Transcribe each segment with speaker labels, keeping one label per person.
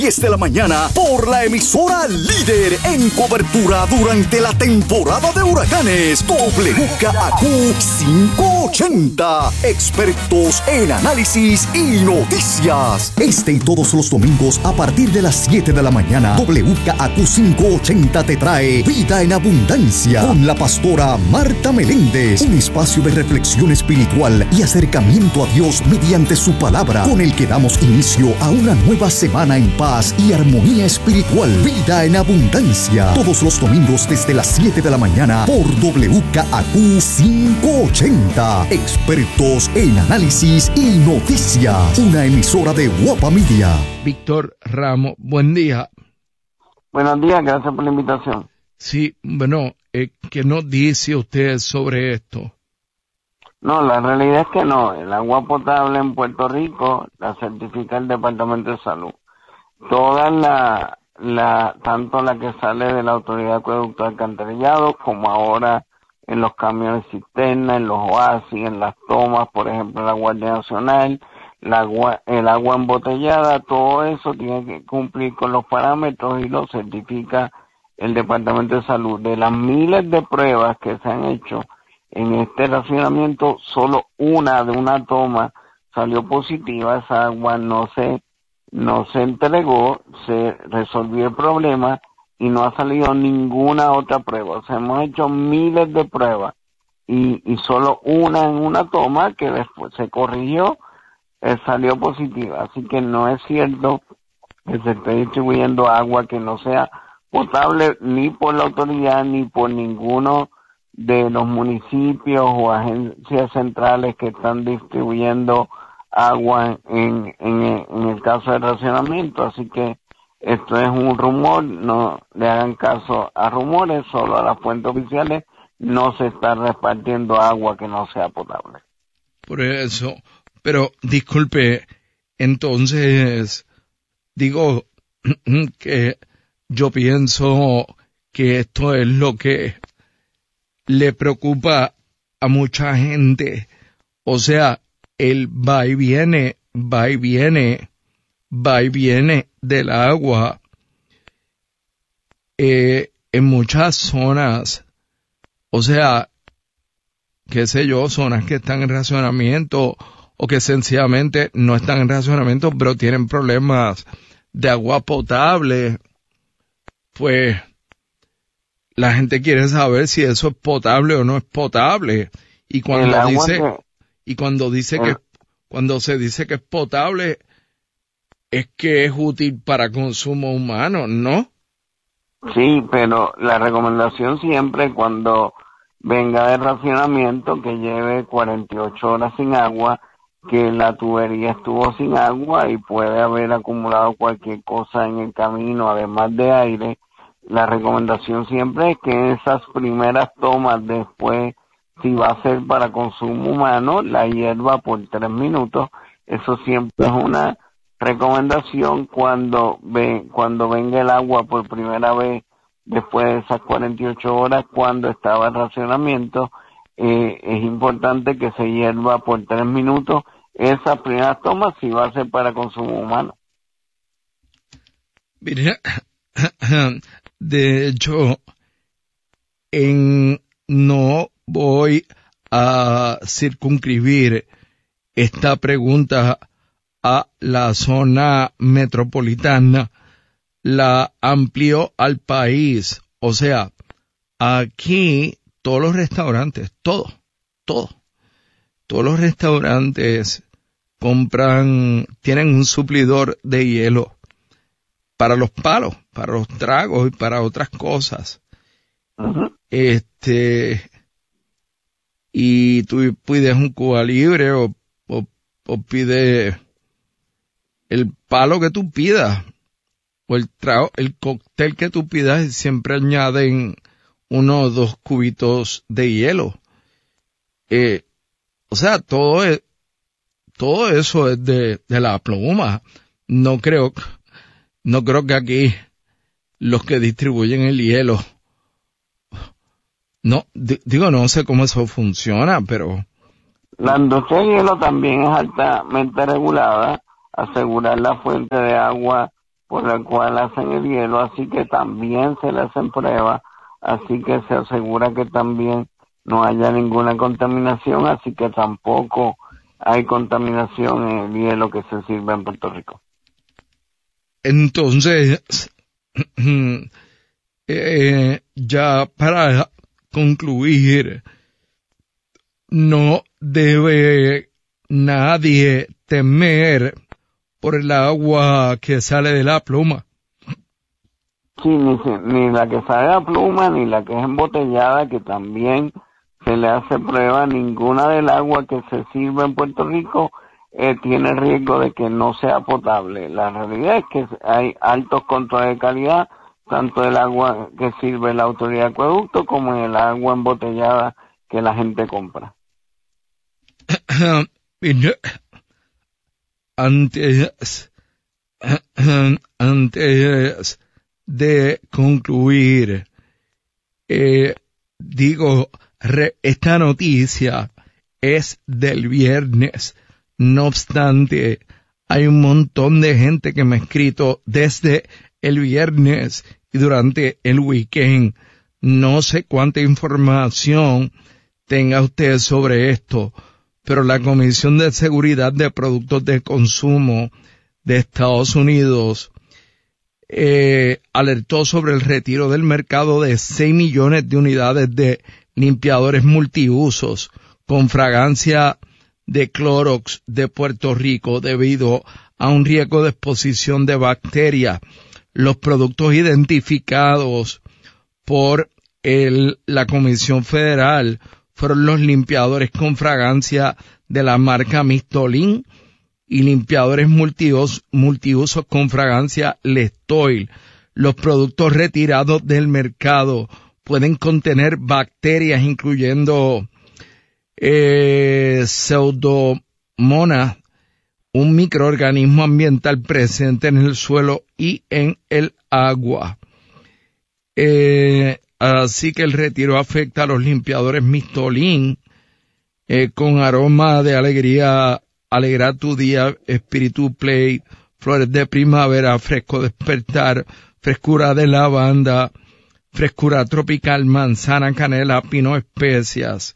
Speaker 1: 10 de la mañana por la emisora líder en cobertura durante la temporada de huracanes. WKAQ 580. Expertos en análisis y noticias. Este y todos los domingos a partir de las 7 de la mañana, WKAQ 580 te trae Vida en Abundancia con la pastora Marta Meléndez. Un espacio de reflexión espiritual y acercamiento a Dios mediante su palabra, con el que damos inicio a una nueva semana en paz y armonía espiritual. Vida en Abundancia, todos los domingos desde las 7 de la mañana por WKAQ 580. Expertos en análisis y noticias. Una emisora de Guapa Media.
Speaker 2: Víctor Ramos, buen día.
Speaker 3: Buenos días, gracias por la invitación.
Speaker 2: Sí, bueno, ¿qué nos dice usted sobre esto?
Speaker 3: No, la realidad es que no. El agua potable en Puerto Rico la certifica el Departamento de Salud. Toda tanto la que sale de la Autoridad de Acueducto de Alcantarillado, como ahora en los camiones cisterna, en los oasis, en las tomas, por ejemplo, la Guardia Nacional, el agua embotellada, todo eso tiene que cumplir con los parámetros y lo certifica el Departamento de Salud. De las miles de pruebas que se han hecho en este racionamiento, solo una de una toma salió positiva. Esa agua no se entregó, se resolvió el problema y no ha salido ninguna otra prueba. O sea, hemos hecho miles de pruebas y solo una en una toma que después se corrigió, salió positiva. Así que no es cierto que se esté distribuyendo agua que no sea potable ni por la autoridad ni por ninguno de los municipios o agencias centrales que están distribuyendo agua en el caso del racionamiento. Así que esto es un rumor, no le hagan caso a rumores, solo a las fuentes oficiales. No se está repartiendo agua que no sea potable.
Speaker 2: Por eso, pero disculpe, entonces digo que yo pienso que esto es lo que le preocupa a mucha gente. O sea, el va y viene del agua en muchas zonas. O sea, qué sé yo, zonas que están en racionamiento o que sencillamente no están en racionamiento, pero tienen problemas de agua potable. Pues la gente quiere saber si eso es potable o no es potable. Y cuando cuando se dice que es potable, es que es útil para consumo humano, ¿no?
Speaker 3: Sí, pero la recomendación siempre cuando venga de racionamiento que lleve 48 horas sin agua, que la tubería estuvo sin agua y puede haber acumulado cualquier cosa en el camino, además de aire. La recomendación siempre es que en esas primeras tomas después, si va a ser para consumo humano, la hierva por 3 minutos. Eso siempre es una recomendación cuando venga el agua por primera vez después de esas 48 horas, cuando estaba el racionamiento. Es importante que se hierva por 3 minutos esas primeras tomas si va a ser para consumo humano.
Speaker 2: Mira, de hecho, no voy a circunscribir esta pregunta a la zona metropolitana, la amplió al país. O sea, aquí todos los restaurantes, todos los restaurantes tienen un suplidor de hielo para los palos, para los tragos y para otras cosas.
Speaker 3: Uh-huh.
Speaker 2: Y tú pides un Cuba Libre o pides el palo que tú pidas o el cóctel que tú pidas, y siempre añaden 1 o 2 cubitos de hielo. O sea, todo eso es de la pluma. No creo que aquí los que distribuyen el hielo, no sé cómo eso funciona, pero
Speaker 3: la industria del hielo también es altamente regulada. Asegurar la fuente de agua por el cual hacen el hielo, así que también se le hacen pruebas, así que se asegura que también no haya ninguna contaminación, así que tampoco hay contaminación en el hielo que se sirve en Puerto Rico.
Speaker 2: Entonces, ya para concluir, no debe nadie temer por el agua que sale de la pluma.
Speaker 3: Sí, ni la que sale de la pluma, ni la que es embotellada, que también se le hace prueba. Ninguna del agua que se sirve en Puerto Rico tiene riesgo de que no sea potable. La realidad es que hay altos controles de calidad, tanto del agua que sirve la autoridad de acueducto como en el agua embotellada que la gente compra.
Speaker 2: Antes de concluir, esta noticia es del viernes. No obstante, hay un montón de gente que me ha escrito desde el viernes y durante el weekend. No sé cuánta información tenga usted sobre esto, pero la Comisión de Seguridad de Productos de Consumo de Estados Unidos alertó sobre el retiro del mercado de 6 millones de unidades de limpiadores multiusos con fragancia de Clorox de Puerto Rico debido a un riesgo de exposición de bacterias. Los productos identificados por la Comisión Federal fueron los limpiadores con fragancia de la marca Mistolin y limpiadores multiusos con fragancia Lestoil. Los productos retirados del mercado pueden contener bacterias incluyendo Pseudomonas, un microorganismo ambiental presente en el suelo y en el agua. Así que el retiro afecta a los limpiadores Mistolin con aroma de alegría, alegrar tu día, espíritu play, flores de primavera, fresco despertar, frescura de lavanda, frescura tropical, manzana, canela, pino, especias.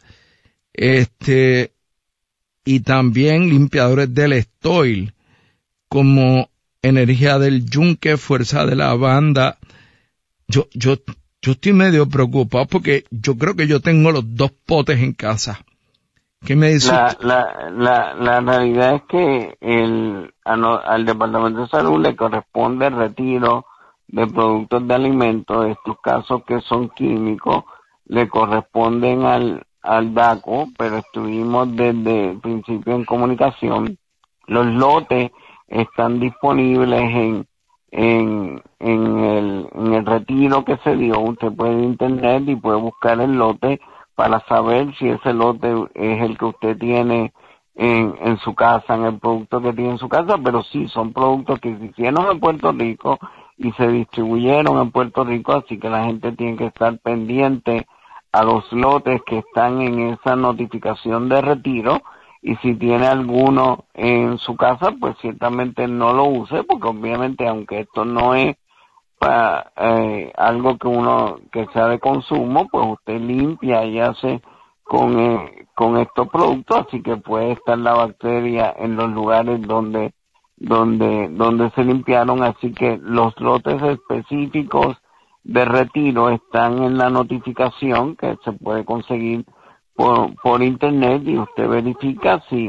Speaker 2: Y también limpiadores del Lestoil como energía del yunque, fuerza de lavanda. Yo estoy medio preocupado porque yo creo que yo tengo los 2 potes en casa. ¿Qué me dice?
Speaker 3: La realidad es que al Departamento de Salud le corresponde el retiro de productos de alimentos. Estos casos que son químicos le corresponden al DACO, pero estuvimos desde el principio en comunicación. Los lotes están disponibles en el retiro que se dio. Usted puede ir a internet y puede buscar el lote para saber si ese lote es el que usted tiene en su casa, en el producto que tiene en su casa, pero sí son productos que se hicieron en Puerto Rico y se distribuyeron en Puerto Rico, así que la gente tiene que estar pendiente a los lotes que están en esa notificación de retiro, y si tiene alguno en su casa, pues ciertamente no lo use, porque obviamente aunque esto no es para algo que sea de consumo, pues usted limpia y hace con estos productos, así que puede estar la bacteria en los lugares donde se limpiaron, así que los lotes específicos de retiro están en la notificación que se puede conseguir por internet, y usted verifica si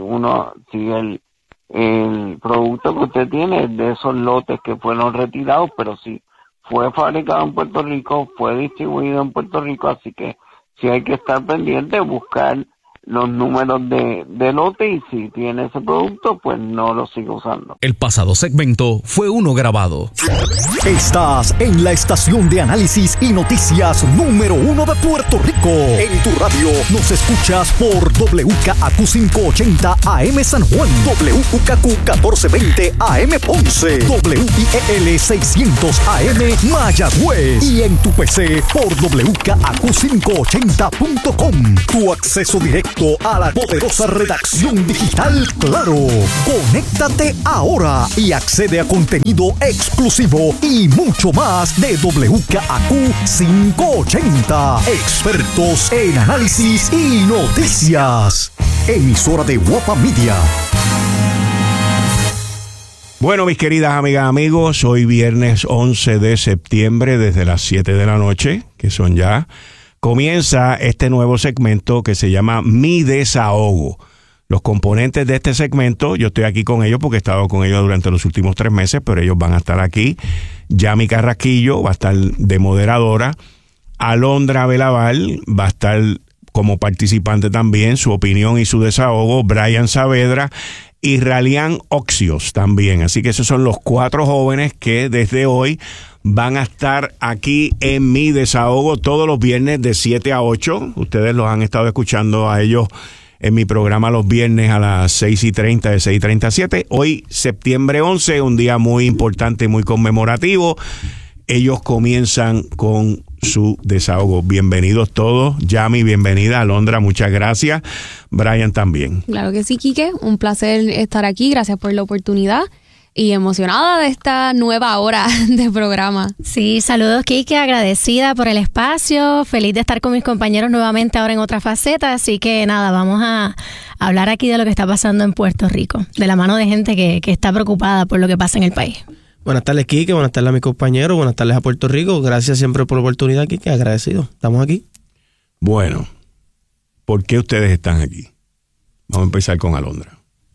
Speaker 3: el producto que usted tiene es de esos lotes que fueron retirados, pero si fue fabricado en Puerto Rico, fue distribuido en Puerto Rico, así que sí hay que estar pendiente, buscar los números de lote, y si tiene ese producto, pues no lo sigue usando.
Speaker 1: El pasado segmento fue uno grabado. Estás en la estación de análisis y noticias número 1 de Puerto Rico. En tu radio nos escuchas por WKAQ 580 AM San Juan, WKQ 1420 AM Ponce, WIEL 600 AM Mayagüez, y en tu PC por WKAQ580.com. Tu acceso directo directo a la poderosa redacción digital Claro. Conéctate ahora y accede a contenido exclusivo y mucho más de WKAQ 580. Expertos en análisis y noticias. Emisora de Guapa Media.
Speaker 4: Bueno, mis queridas amigas, amigos, hoy viernes 11 de septiembre desde las 7 de la noche, que son ya, comienza este nuevo segmento que se llama Mi Desahogo. Los componentes de este segmento, yo estoy aquí con ellos porque he estado con ellos durante los últimos 3 meses, pero ellos van a estar aquí. Yami Carrasquillo va a estar de moderadora. Alondra Belaval va a estar como participante también, su opinión y su desahogo. Brian Saavedra y Ralian Oxios también. Así que esos son los 4 jóvenes que desde hoy van a estar aquí en Mi Desahogo todos los viernes de 7 a 8. Ustedes los han estado escuchando a ellos en mi programa los viernes a las 6:30, de 6:30 a 7. Hoy, septiembre 11, un día muy importante y muy conmemorativo. Ellos comienzan con su desahogo. Bienvenidos todos. Yami, bienvenida. Alondra, muchas gracias. Brian también.
Speaker 5: Claro que sí, Quique. Un placer estar aquí. Gracias por la oportunidad. Y emocionada de esta nueva hora de programa.
Speaker 6: Sí, saludos, Quique, agradecida por el espacio, feliz de estar con mis compañeros nuevamente ahora en otra faceta, así que nada, vamos a hablar aquí de lo que está pasando en Puerto Rico, de la mano de gente que está preocupada por lo que pasa en el país.
Speaker 7: Buenas tardes, Quique, buenas tardes a mis compañeros, buenas tardes a Puerto Rico, gracias siempre por la oportunidad, Quique, agradecido, estamos aquí.
Speaker 4: Bueno, ¿por qué ustedes están aquí? Vamos a empezar con Alondra.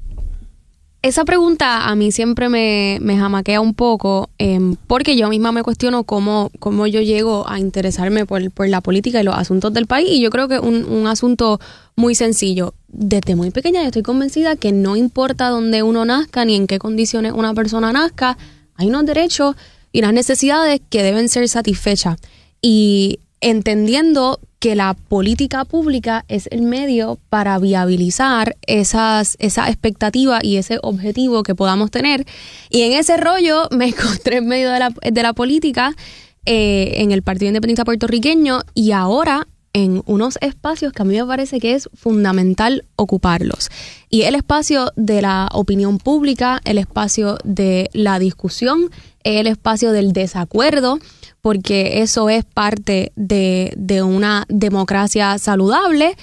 Speaker 5: Esa pregunta a mí siempre me jamaquea un poco, porque yo misma me cuestiono cómo yo llego a interesarme por la política y los asuntos del país, y yo creo que un asunto muy sencillo. Desde muy pequeña yo estoy convencida que no importa dónde uno nazca ni en qué condiciones una persona nazca, hay unos derechos y unas necesidades que deben ser satisfechas. Y entendiendo que la política pública es el medio para viabilizar esa expectativa y ese objetivo que podamos tener. Y en ese rollo me encontré en medio de la política, en el Partido Independiente Puertorriqueño, y ahora en unos espacios que a mí me parece que es fundamental ocuparlos. Y el espacio de la opinión pública, el espacio de la discusión, el espacio del desacuerdo, porque eso es parte de una democracia saludable.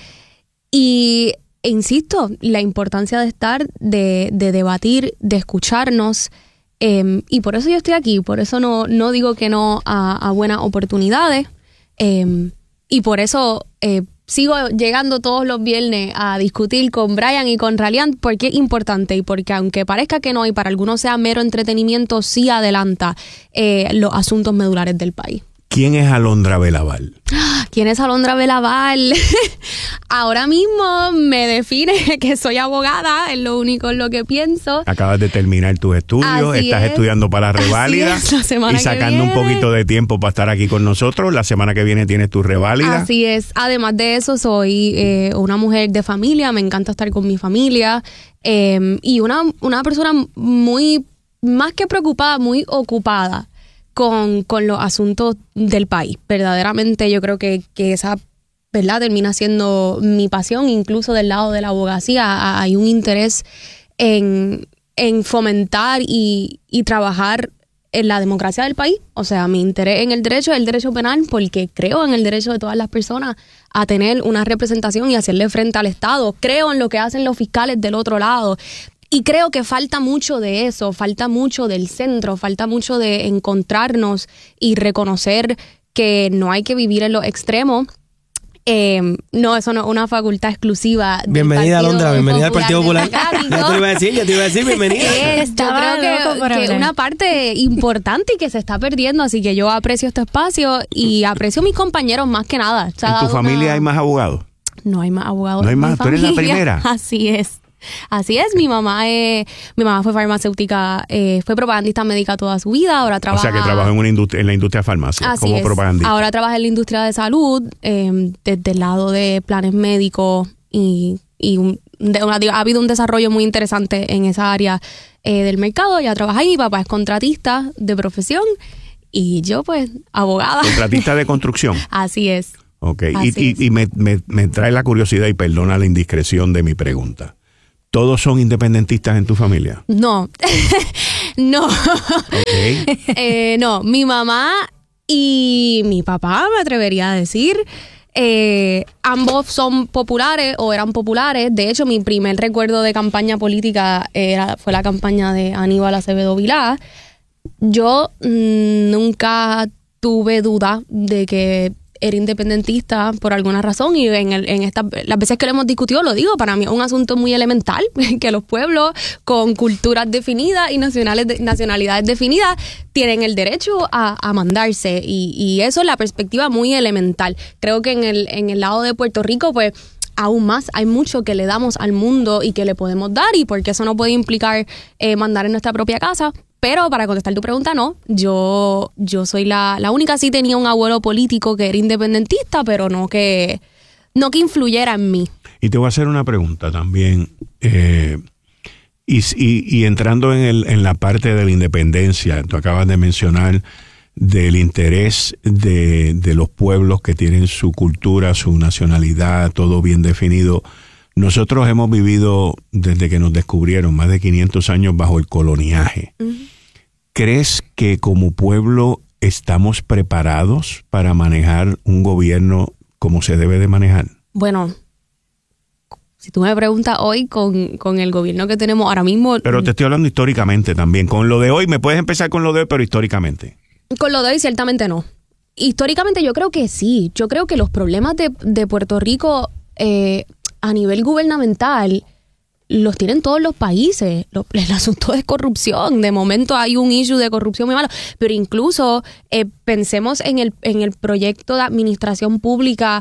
Speaker 5: Y insisto, la importancia de estar, de debatir, de escucharnos, y por eso yo estoy aquí, por eso no digo que no a buenas oportunidades, y por eso sigo llegando todos los viernes a discutir con Brian y con Ralian, porque es importante y porque aunque parezca que no y para algunos sea mero entretenimiento, sí adelanta los asuntos medulares del país.
Speaker 4: ¿Quién es Alondra Belaval?
Speaker 5: ¿Quién es Alondra Belaval? Ahora mismo me define que soy abogada, es lo único en lo que pienso.
Speaker 4: Acabas de terminar tus estudios, estás estudiando para la reválida y sacando un poquito de tiempo para estar aquí con nosotros. La semana que viene tienes tu reválida.
Speaker 5: Así es. Además de eso, soy una mujer de familia, me encanta estar con mi familia, y una persona muy, más que preocupada, muy ocupada con los asuntos del país. Verdaderamente yo creo que esa, ¿verdad?, termina siendo mi pasión. Incluso del lado de la abogacía hay un interés en fomentar y trabajar en la democracia del país. O sea, mi interés en el derecho penal, porque creo en el derecho de todas las personas a tener una representación y hacerle frente al Estado. Creo en lo que hacen los fiscales del otro lado. Y creo que falta mucho de eso, falta mucho del centro, falta mucho de encontrarnos y reconocer que no hay que vivir en los extremos. No, eso no es una facultad exclusiva del
Speaker 7: Bienvenida, Alondra, bienvenida al Partido Popular.
Speaker 5: Ya
Speaker 7: te iba a decir, bienvenida.
Speaker 5: Yo creo que una parte importante y que se está perdiendo, así que yo aprecio este espacio y aprecio a mis compañeros más que nada.
Speaker 4: ¿En tu familia hay más abogados?
Speaker 5: No hay más abogados.
Speaker 4: No hay más, tú eres la primera.
Speaker 5: Así es. Mi mamá fue farmacéutica, fue propagandista médica toda su vida, ahora trabaja...
Speaker 4: O sea que trabajó en la industria de farmacia, como propagandista.
Speaker 5: Ahora trabaja en la industria de salud, desde el lado de planes médicos y ha habido un desarrollo muy interesante en esa área del mercado. Ella trabaja ahí, mi papá es contratista de profesión y yo pues abogada.
Speaker 4: ¿Contratista de construcción?
Speaker 5: Así es.
Speaker 4: Ok, y me trae la curiosidad y perdona la indiscreción de mi pregunta. ¿Todos son independentistas en tu familia?
Speaker 5: No, no.
Speaker 4: Okay.
Speaker 5: No, mi mamá y mi papá, me atrevería a decir, ambos son populares o eran populares. De hecho, mi primer recuerdo de campaña política fue la campaña de Aníbal Acevedo Vilá. Yo nunca tuve duda de que era independentista por alguna razón, y las veces que lo hemos discutido lo digo, para mí es un asunto muy elemental que los pueblos con culturas definidas y nacionalidades definidas tienen el derecho a mandarse, y eso es la perspectiva muy elemental. Creo que en el lado de Puerto Rico, pues aún más hay mucho que le damos al mundo y que le podemos dar, y porque eso no puede implicar mandar en nuestra propia casa. Pero para contestar tu pregunta, no. Yo soy la única. Sí tenía un abuelo político que era independentista, pero no que influyera en mí.
Speaker 4: Y te voy a hacer una pregunta también. Y entrando en la parte de la independencia, tú acabas de mencionar del interés de los pueblos que tienen su cultura, su nacionalidad, todo bien definido. Nosotros hemos vivido, desde que nos descubrieron, más de 500 años bajo el coloniaje. Uh-huh. ¿Crees que como pueblo estamos preparados para manejar un gobierno como se debe de manejar?
Speaker 5: Bueno, si tú me preguntas hoy con el gobierno que tenemos ahora mismo...
Speaker 4: Pero te estoy hablando históricamente también. Con lo de hoy, me puedes empezar con lo de hoy, pero históricamente.
Speaker 5: Con lo de hoy, ciertamente no. Históricamente yo creo que sí. Yo creo que los problemas de Puerto Rico... a nivel gubernamental, los tienen todos los países. El asunto es corrupción. De momento hay un issue de corrupción muy malo. Pero incluso pensemos en el proyecto de administración pública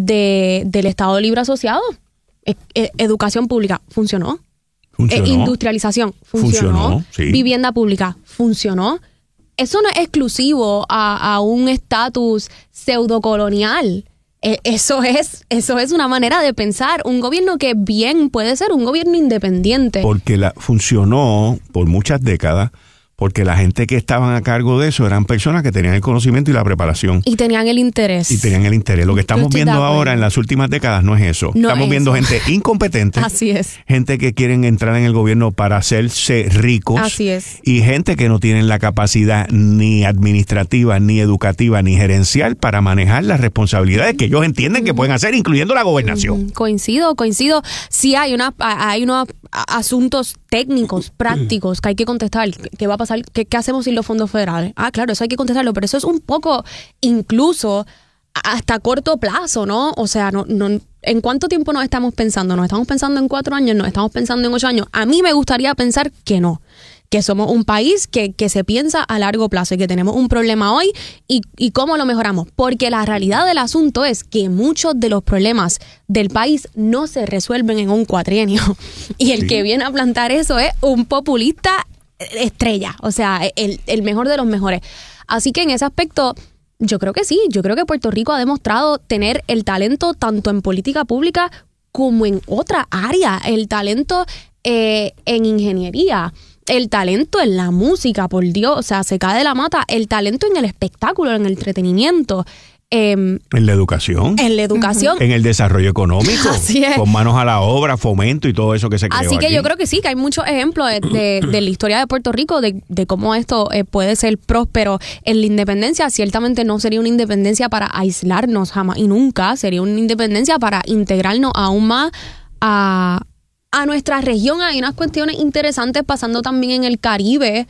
Speaker 5: del Estado Libre Asociado. Educación pública, funcionó. Industrialización, funcionó. Sí. Vivienda pública, funcionó. Eso no es exclusivo a un estatus pseudocolonial. Eso es una manera de pensar. Un gobierno que bien puede ser un gobierno independiente. Porque
Speaker 4: funcionó por muchas décadas, porque la gente que estaban a cargo de eso eran personas que tenían el conocimiento y la preparación.
Speaker 5: Y tenían el interés.
Speaker 4: Lo que estamos viendo ahora en las últimas décadas no es eso. No estamos viendo gente incompetente.
Speaker 5: Así es.
Speaker 4: Gente que quieren entrar en el gobierno para hacerse ricos.
Speaker 5: Así es.
Speaker 4: Y gente que no tienen la capacidad ni administrativa, ni educativa, ni gerencial para manejar las responsabilidades que ellos entienden que pueden hacer, incluyendo la gobernación.
Speaker 5: Coincido. Sí hay unos asuntos técnicos, prácticos que hay que contestar. ¿Qué va a pasar? ¿Qué hacemos sin los fondos federales? Claro, eso hay que contestarlo, pero eso es un poco incluso hasta corto plazo, ¿no? O sea, no, ¿en cuánto tiempo nos estamos pensando? ¿Nos estamos pensando en 4 años? ¿Nos estamos pensando en 8 años? A mí me gustaría pensar que no, que somos un país que se piensa a largo plazo y que tenemos un problema hoy y cómo lo mejoramos. Porque la realidad del asunto es que muchos de los problemas del país no se resuelven en un cuatrienio. Y el que viene a plantar eso es un populista estrella, o sea, el mejor de los mejores. Así que en ese aspecto, yo creo que sí, yo creo que Puerto Rico ha demostrado tener el talento tanto en política pública como en otra área, el talento en ingeniería, el talento en la música, por Dios, o sea, se cae de la mata, el talento en el espectáculo, en el entretenimiento.
Speaker 4: En la educación. En el desarrollo económico.
Speaker 5: Así es.
Speaker 4: Con manos a la obra, fomento y todo eso que se creó.
Speaker 5: Así que
Speaker 4: aquí.
Speaker 5: yo creo que sí, que hay muchos ejemplos de la historia de Puerto Rico, de cómo esto puede ser próspero en la independencia. Ciertamente no sería una independencia para aislarnos jamás y nunca, sería una independencia para integrarnos aún más a nuestra región. Hay unas cuestiones interesantes pasando también en el Caribe,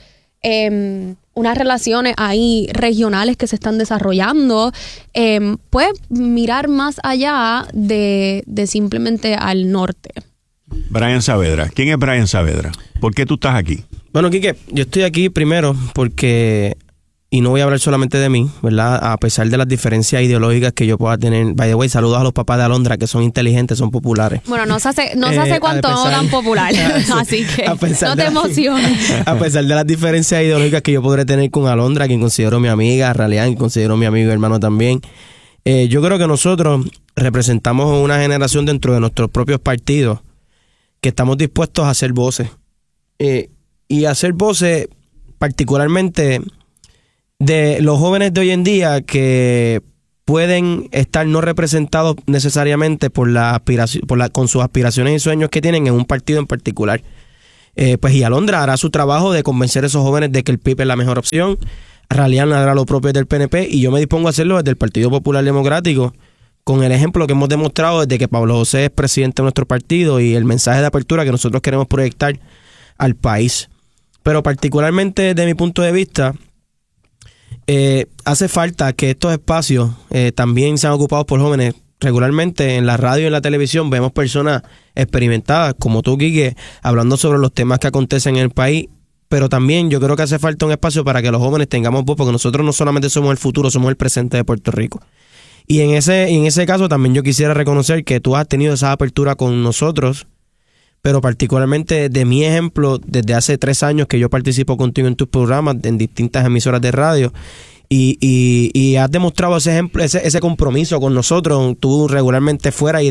Speaker 5: unas relaciones ahí regionales que se están desarrollando, pues mirar más allá de simplemente al norte.
Speaker 4: Brian Saavedra. ¿Quién es Brian Saavedra? ¿Por qué tú estás aquí?
Speaker 7: Bueno, Quique, yo estoy aquí primero porque, y no voy a hablar solamente de mí, ¿verdad? A pesar de las diferencias ideológicas que yo pueda tener. By the way, saludos a los papás de Alondra, que son inteligentes, son populares.
Speaker 5: Bueno, no se hace cuánto no tan popular, así que no te emociones.
Speaker 7: A pesar de las diferencias ideológicas que yo podré tener con Alondra, quien considero mi amiga, Raleán, quien considero mi amigo y hermano también, yo creo que nosotros representamos una generación dentro de nuestros propios partidos que estamos dispuestos a hacer voces. Y hacer voces particularmente de los jóvenes de hoy en día que pueden estar no representados necesariamente por con sus aspiraciones y sueños que tienen en un partido en particular. Pues y Alondra hará su trabajo de convencer a esos jóvenes de que el PIB es la mejor opción. Ralian hará lo propio del PNP y yo me dispongo a hacerlo desde el Partido Popular Democrático, con el ejemplo que hemos demostrado desde que Pablo José es presidente de nuestro partido y el mensaje de apertura que nosotros queremos proyectar al país. Pero particularmente desde mi punto de vista, hace falta que estos espacios también sean ocupados por jóvenes. Regularmente en la radio y en la televisión vemos personas experimentadas como tú, Quique, hablando sobre los temas que acontecen en el país, pero también yo creo que hace falta un espacio para que los jóvenes tengamos voz, porque nosotros no solamente somos el futuro, somos el presente de Puerto Rico. Y en ese caso también yo quisiera reconocer que tú has tenido esa apertura con nosotros, pero particularmente de mi ejemplo, desde hace 3 años que yo participo contigo en tus programas, en distintas emisoras de radio, y has demostrado ese ejemplo, ese compromiso con nosotros. Tú regularmente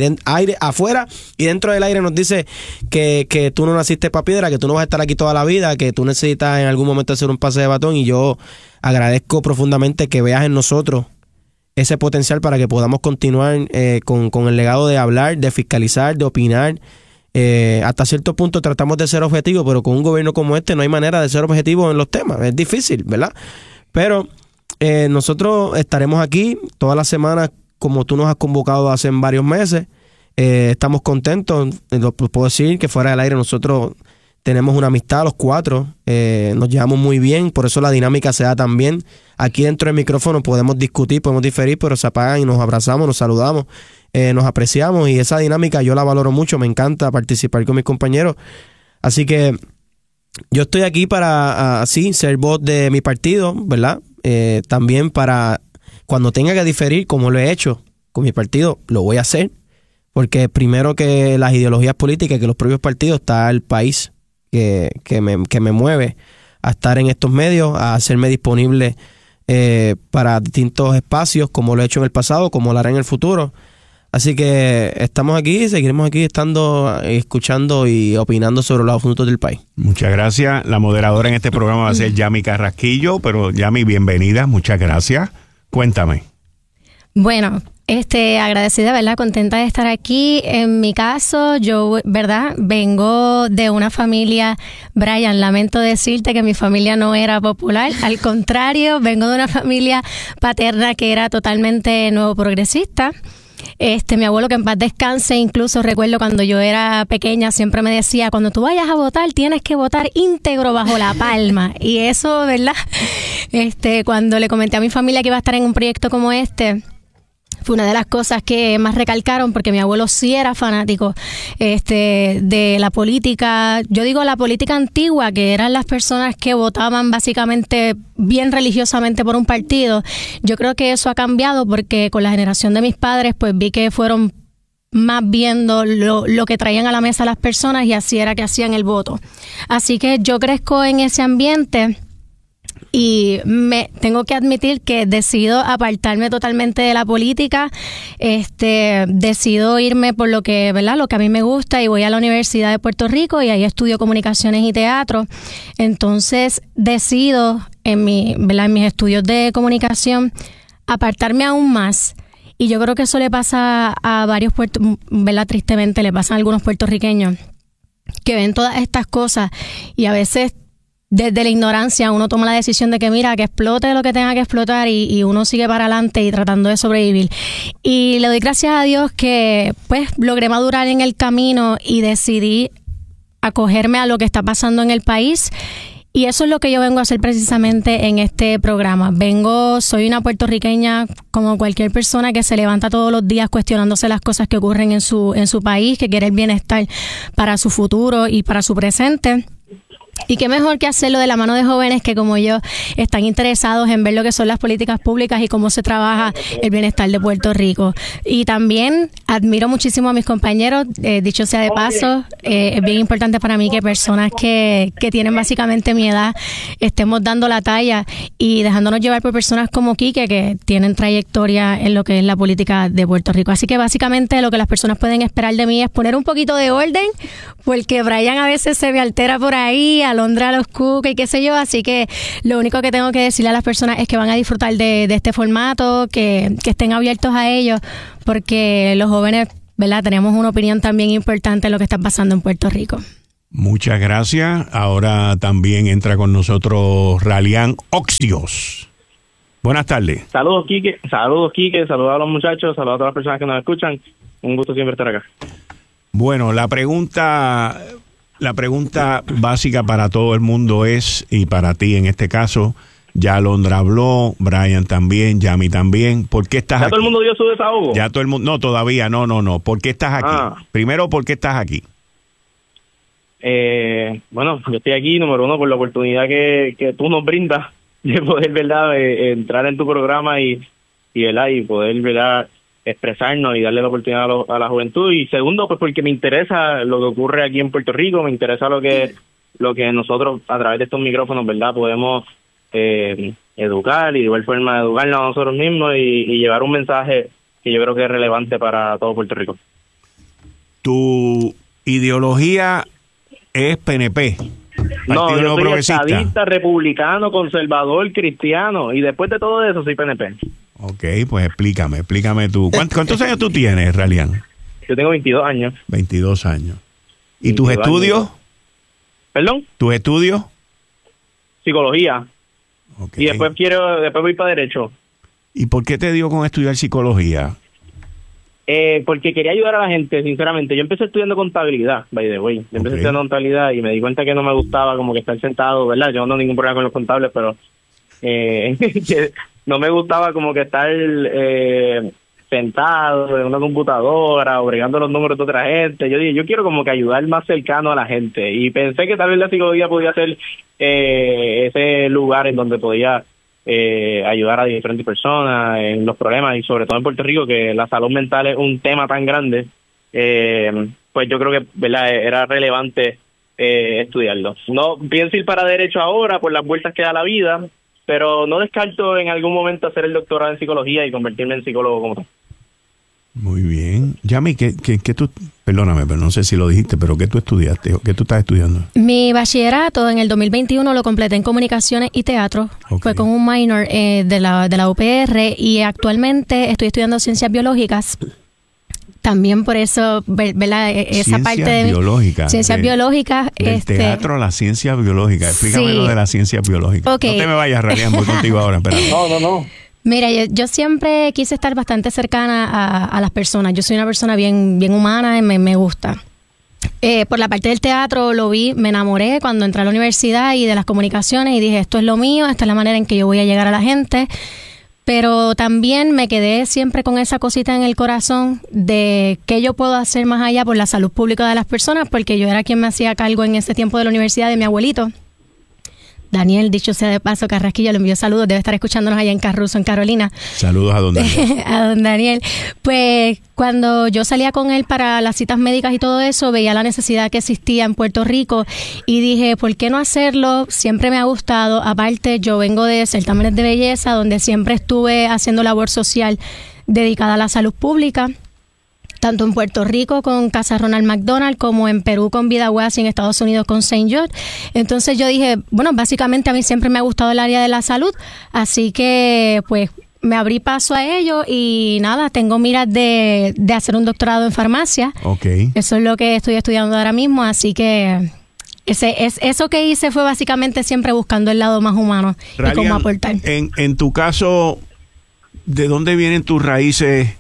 Speaker 7: afuera y dentro del aire nos dices que tú no naciste para piedra, que tú no vas a estar aquí toda la vida, que tú necesitas en algún momento hacer un pase de batón, y yo agradezco profundamente que veas en nosotros ese potencial para que podamos continuar con el legado de hablar, de fiscalizar, de opinar. Hasta cierto punto tratamos de ser objetivos, pero con un gobierno como este no hay manera de ser objetivos en los temas. Es difícil, ¿verdad? Pero nosotros estaremos aquí todas las semanas como tú nos has convocado hace varios meses. Estamos contentos, lo puedo decir que fuera del aire nosotros tenemos una amistad los 4, nos llevamos muy bien, por eso la dinámica se da tan bien. Aquí dentro del micrófono podemos discutir, podemos diferir, pero se apagan y nos abrazamos, nos saludamos, nos apreciamos, y esa dinámica yo la valoro mucho, me encanta participar con mis compañeros. Así que yo estoy aquí para así ser voz de mi partido, ¿verdad? También para cuando tenga que diferir, como lo he hecho con mi partido, lo voy a hacer, porque primero que las ideologías políticas, que los propios partidos, está el país que me mueve a estar en estos medios, a hacerme disponible para distintos espacios, como lo he hecho en el pasado, como lo haré en el futuro. Así que estamos aquí, seguiremos aquí estando, escuchando y opinando sobre los asuntos del país.
Speaker 4: Muchas gracias. La moderadora en este programa va a ser Yami Carrasquillo, pero Yami, bienvenida, muchas gracias. Cuéntame.
Speaker 6: Bueno, agradecida, ¿verdad? Contenta de estar aquí. En mi caso, yo, ¿verdad? Vengo de una familia, Brian, lamento decirte que mi familia no era popular, al contrario, vengo de una familia paterna que era totalmente nuevo progresista. Mi abuelo, que en paz descanse, incluso recuerdo cuando yo era pequeña, siempre me decía, cuando tú vayas a votar, tienes que votar íntegro bajo la palma. Y eso, ¿verdad? Cuando le comenté a mi familia que iba a estar en un proyecto como este, fue una de las cosas que más recalcaron, porque mi abuelo sí era fanático de la política. Yo digo la política antigua, que eran las personas que votaban básicamente bien religiosamente por un partido. Yo creo que eso ha cambiado, porque con la generación de mis padres pues vi que fueron más viendo lo que traían a la mesa las personas, y así era que hacían el voto. Así que yo crezco en ese ambiente. Y me tengo que admitir que decido apartarme totalmente de la política, decido irme por lo que, ¿verdad? Lo que a mí me gusta, y voy a la Universidad de Puerto Rico y ahí estudio comunicaciones y teatro. Entonces decido en mis estudios de comunicación apartarme aún más. Y yo creo que eso le pasa a varios ¿verdad? Tristemente le pasa a algunos puertorriqueños que ven todas estas cosas, y a veces desde la ignorancia uno toma la decisión de que mira, que explote lo que tenga que explotar, y uno sigue para adelante y tratando de sobrevivir. Y le doy gracias a Dios que pues logré madurar en el camino y decidí acogerme a lo que está pasando en el país. Y eso es lo que yo vengo a hacer precisamente en este programa. Soy una puertorriqueña como cualquier persona que se levanta todos los días cuestionándose las cosas que ocurren en su país, que quiere el bienestar para su futuro y para su presente. Y qué mejor que hacerlo de la mano de jóvenes que, como yo, están interesados en ver lo que son las políticas públicas y cómo se trabaja el bienestar de Puerto Rico. Y también admiro muchísimo a mis compañeros, dicho sea de paso, es bien importante para mí que personas que tienen básicamente mi edad estemos dando la talla y dejándonos llevar por personas como Quique, que tienen trayectoria en lo que es la política de Puerto Rico. Así que básicamente lo que las personas pueden esperar de mí es poner un poquito de orden, porque Brian a veces se me altera por ahí, Alondra los cookies, qué sé yo, así que lo único que tengo que decirle a las personas es que van a disfrutar de este formato, que estén abiertos a ello, porque los jóvenes, ¿verdad? Tenemos una opinión también importante en lo que está pasando en Puerto Rico.
Speaker 4: Muchas gracias. Ahora también entra con nosotros Ralian Oxios. Buenas tardes.
Speaker 8: Saludos, Quique. Saludos a los muchachos, saludos a todas las personas que nos escuchan. Un gusto siempre estar acá.
Speaker 4: Bueno, la pregunta básica para todo el mundo es, y para ti en este caso, ya Alondra habló, Brian también, Yami también. ¿Por qué estás aquí?
Speaker 8: ¿Ya todo el mundo dio su desahogo?
Speaker 4: Ya todo el mundo. No, todavía, no. ¿Por qué estás aquí? Primero, ¿por qué estás aquí?
Speaker 8: Bueno, yo estoy aquí, número uno, por la oportunidad que tú nos brindas de poder, ¿verdad?, entrar en tu programa y poder, ¿verdad?, expresarnos y darle la oportunidad a la juventud. Y segundo, pues porque me interesa lo que ocurre aquí en Puerto Rico, me interesa lo que nosotros a través de estos micrófonos, ¿verdad?, podemos educar y de igual forma educarnos a nosotros mismos y llevar un mensaje que yo creo que es relevante para todo Puerto Rico.
Speaker 4: Tu ideología es PNP.
Speaker 8: No, yo soy estadista, republicano, conservador, cristiano, y después de todo eso soy PNP.
Speaker 4: Ok, pues explícame tú. ¿Cuántos años tú tienes, Ralian?
Speaker 8: Yo tengo 22 años.
Speaker 4: 22 años. ¿Y tus estudios?
Speaker 8: Años. ¿Perdón?
Speaker 4: ¿Tus estudios?
Speaker 8: Psicología.
Speaker 4: Okay.
Speaker 8: Y después voy para Derecho.
Speaker 4: ¿Y por qué te dio con estudiar psicología?
Speaker 8: Porque quería ayudar a la gente, sinceramente. Yo empecé estudiando contabilidad, by the way. Yo empecé estudiando contabilidad y me di cuenta que no me gustaba como que estar sentado, ¿verdad? Yo no tengo ningún problema con los contables, pero que no me gustaba como que estar sentado en una computadora o bregando los números de otra gente. Yo dije, yo quiero como que ayudar más cercano a la gente. Y pensé que tal vez la psicología podía ser ese lugar en donde podía ayudar a diferentes personas en los problemas, y sobre todo en Puerto Rico, que la salud mental es un tema tan grande, pues yo creo que, ¿verdad?, era relevante estudiarlo. No pienso ir para Derecho ahora por las vueltas que da la vida, pero no descarto en algún momento hacer el doctorado en psicología y convertirme en psicólogo como tal.
Speaker 4: Muy bien. Yami, ¿qué tú, perdóname, pero no sé si lo dijiste, pero ¿qué tú estudiaste o qué tú estás estudiando?
Speaker 6: Mi bachillerato en el 2021 lo completé en comunicaciones y teatro. Okay. Fue con un minor de la UPR, y actualmente estoy estudiando ciencias biológicas. También por eso, ¿verdad? Esa parte de ciencias biológicas.
Speaker 4: Del teatro a la ciencia biológica. Explícame lo de la ciencia biológica. Okay. No te me vayas, Ralian, voy contigo ahora. Espérate.
Speaker 8: No.
Speaker 6: Mira, yo siempre quise estar bastante cercana a las personas. Yo soy una persona bien humana y me gusta. Por la parte del teatro lo vi, me enamoré cuando entré a la universidad y de las comunicaciones, y dije, esto es lo mío, esta es la manera en que yo voy a llegar a la gente. Pero también me quedé siempre con esa cosita en el corazón de qué yo puedo hacer más allá por la salud pública de las personas, porque yo era quien me hacía cargo en ese tiempo de la universidad de mi abuelito. Daniel, dicho sea de paso, Carrasquillo, le envío saludos, debe estar escuchándonos allá en Carruzo, en Carolina.
Speaker 4: Saludos a don Daniel.
Speaker 6: A don Daniel. Pues cuando yo salía con él para las citas médicas y todo eso, veía la necesidad que existía en Puerto Rico y dije, ¿por qué no hacerlo? Siempre me ha gustado. Aparte, yo vengo de certámenes de belleza, donde siempre estuve haciendo labor social dedicada a la salud pública, tanto en Puerto Rico con Casa Ronald McDonald, como en Perú con Vida Huas y en Estados Unidos con St. George. Entonces yo dije, bueno, básicamente a mí siempre me ha gustado el área de la salud, así que pues me abrí paso a ello y nada, tengo miras de hacer un doctorado en farmacia.
Speaker 4: Okay.
Speaker 6: Eso es lo que estoy estudiando ahora mismo, así que eso que hice fue básicamente siempre buscando el lado más humano. Ralian, y cómo aportar.
Speaker 4: En tu caso, ¿de dónde vienen tus raíces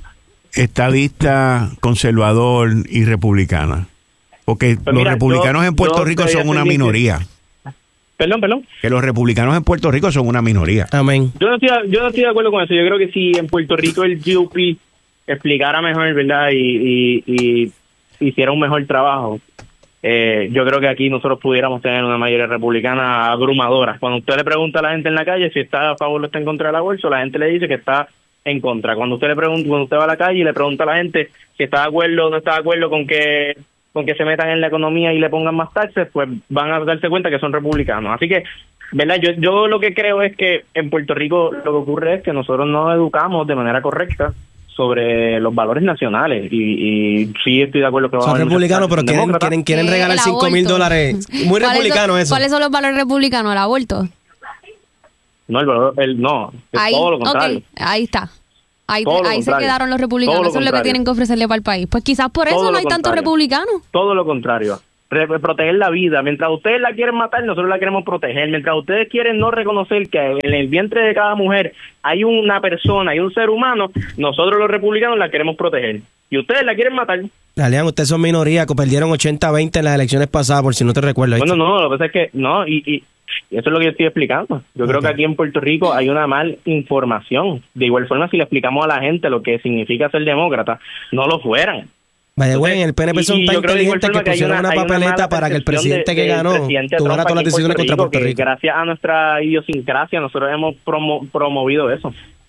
Speaker 4: estadista, conservador y republicana? Porque pues los republicanos en Puerto Rico son una minoría.
Speaker 8: Perdón.
Speaker 4: Que los republicanos en Puerto Rico son una minoría.
Speaker 7: Amén.
Speaker 8: Yo no estoy de acuerdo con eso. Yo creo que si en Puerto Rico el GOP explicara mejor, ¿verdad? Y hiciera un mejor trabajo, yo creo que aquí nosotros pudiéramos tener una mayoría republicana abrumadora. Cuando usted le pregunta a la gente en la calle si está a favor o está en contra del aborto, la gente le dice que está en contra. Cuando usted va a la calle y le pregunta a la gente si está de acuerdo o no está de acuerdo con que se metan en la economía y le pongan más taxes, pues van a darse cuenta que son republicanos. Así que, ¿verdad? Yo lo que creo es que en Puerto Rico lo que ocurre es que nosotros no educamos de manera correcta sobre los valores nacionales y sí estoy de acuerdo que
Speaker 7: son republicanos, pero quieren regalar $5,000. Muy republicano eso.
Speaker 5: ¿Cuáles son los valores republicanos? ¿El aborto?
Speaker 8: No, es todo lo contrario.
Speaker 5: Okay, ahí está. Ahí se
Speaker 8: contrario.
Speaker 5: quedaron los republicanos. Eso es lo que tienen que ofrecerle para el país. Pues quizás por eso no hay tantos republicanos.
Speaker 8: Todo lo contrario. Proteger la vida. Mientras ustedes la quieren matar, nosotros la queremos proteger. Mientras ustedes quieren no reconocer que en el vientre de cada mujer hay una persona, hay un ser humano, nosotros los republicanos la queremos proteger. Y ustedes la quieren matar.
Speaker 7: Dalian, ustedes son minoría, que perdieron 80-20 en las elecciones pasadas, por si no te recuerdas.
Speaker 8: Bueno, no, lo que pasa es que no, y eso es lo que yo estoy explicando. Yo creo que aquí en Puerto Rico hay una mal información. De igual forma, si le explicamos a la gente lo que significa ser demócrata, no lo fueran.
Speaker 7: Vaya, güey, en el PNP son tan inteligentes que pusieron una papeleta para que el presidente que ganó tomara todas las decisiones contra Puerto Rico.
Speaker 8: Gracias a nuestra idiosincrasia, nosotros hemos promovido eso.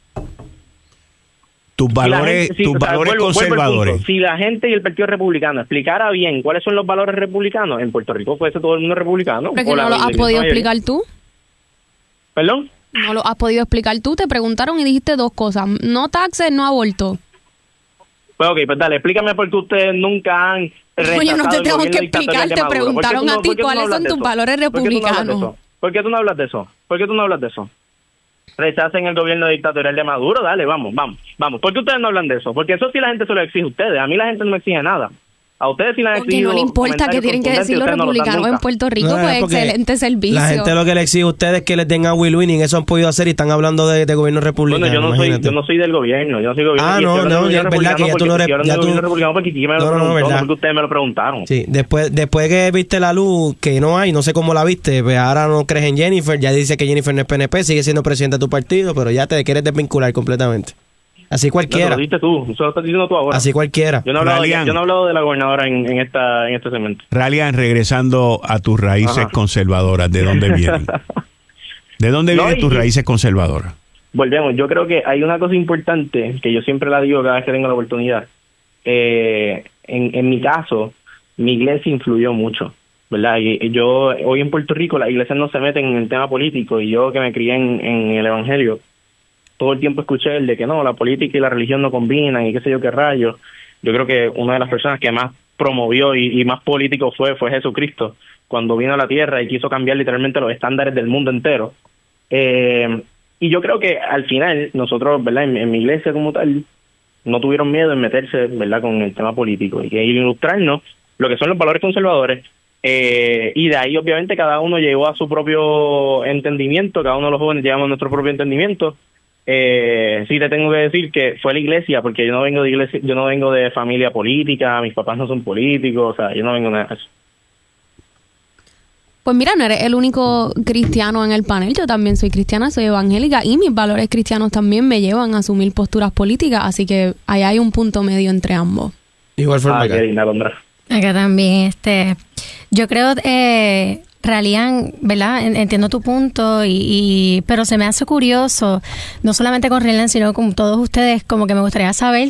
Speaker 4: Tus valores conservadores.
Speaker 8: Si la gente y el Partido Republicano explicara bien cuáles son los valores republicanos, en Puerto Rico fuese todo el mundo republicano.
Speaker 5: ¿Pero que no lo has podido explicar tú?
Speaker 8: ¿Perdón?
Speaker 5: No lo has podido explicar tú. Te preguntaron y dijiste dos cosas. No taxes, no aborto.
Speaker 8: Pues ok, pues dale, explícame por qué ustedes nunca han rechazado
Speaker 5: Oye, no te tengo que
Speaker 8: explicar,
Speaker 5: te preguntaron a ti cuáles son tus valores republicanos.
Speaker 8: ¿Por qué tú no hablas de eso? ¿Por qué tú no hablas de eso? Rechacen el gobierno dictatorial de Maduro, dale, vamos. ¿Por qué ustedes no hablan de eso? Porque eso sí la gente se lo exige a ustedes, a mí la gente no me exige nada. A ustedes sí la han exigido.
Speaker 5: Porque no le importa que tienen que decir los republicanos en Puerto Rico, pues excelente servicio.
Speaker 7: La gente lo que le exige a ustedes es que les den a Will Winning, eso han podido hacer y están hablando de gobierno republicano.
Speaker 8: Bueno, yo no soy del gobierno, yo no soy gobierno.
Speaker 7: Es verdad que ya tú no eres.
Speaker 8: Porque ustedes me lo preguntaron.
Speaker 7: Sí, después que viste la luz, que no hay, no sé cómo la viste, pues ahora no crees en Jennifer, ya dice que Jennifer no es PNP, sigue siendo presidenta de tu partido, pero ya te quieres desvincular completamente. Así cualquiera.
Speaker 8: No, lo dijiste tú, eso lo estás diciendo tú ahora.
Speaker 7: Así cualquiera.
Speaker 8: Yo no he hablado de la gobernadora en este segmento.
Speaker 4: Ralian, regresando a tus raíces conservadoras, ¿de dónde vienen? ¿De dónde vienen tus raíces conservadoras?
Speaker 8: Volvemos, yo creo que hay una cosa importante que yo siempre la digo cada vez que tengo la oportunidad. En mi caso, mi iglesia influyó mucho, ¿verdad? Y yo, hoy en Puerto Rico, las iglesias no se meten en el tema político, y yo que me crié en el evangelio, todo el tiempo escuché el de que no, la política y la religión no combinan y qué sé yo qué rayos. Yo creo que una de las personas que más promovió y más político fue Jesucristo, cuando vino a la tierra y quiso cambiar literalmente los estándares del mundo entero. Y yo creo que al final nosotros, ¿verdad? En mi iglesia como tal, no tuvieron miedo en meterse, ¿verdad?, con el tema político y ilustrarnos lo que son los valores conservadores. Y de ahí obviamente cada uno llegó a su propio entendimiento, cada uno de los jóvenes llevamos nuestro propio entendimiento. Sí te tengo que decir que fue la iglesia, porque yo no vengo de iglesia, yo no vengo de familia política, mis papás no son políticos, o sea, yo no vengo de eso.
Speaker 5: Pues mira, no eres el único cristiano en el panel, yo también soy cristiana, soy evangélica y mis valores cristianos también me llevan a asumir posturas políticas, así que ahí hay un punto medio entre ambos.
Speaker 7: Igual forma
Speaker 8: acá.
Speaker 6: Acá también, yo creo, Ralian, ¿verdad? Entiendo tu punto, pero se me hace curioso, no solamente con Ralian, sino con todos ustedes, como que me gustaría saber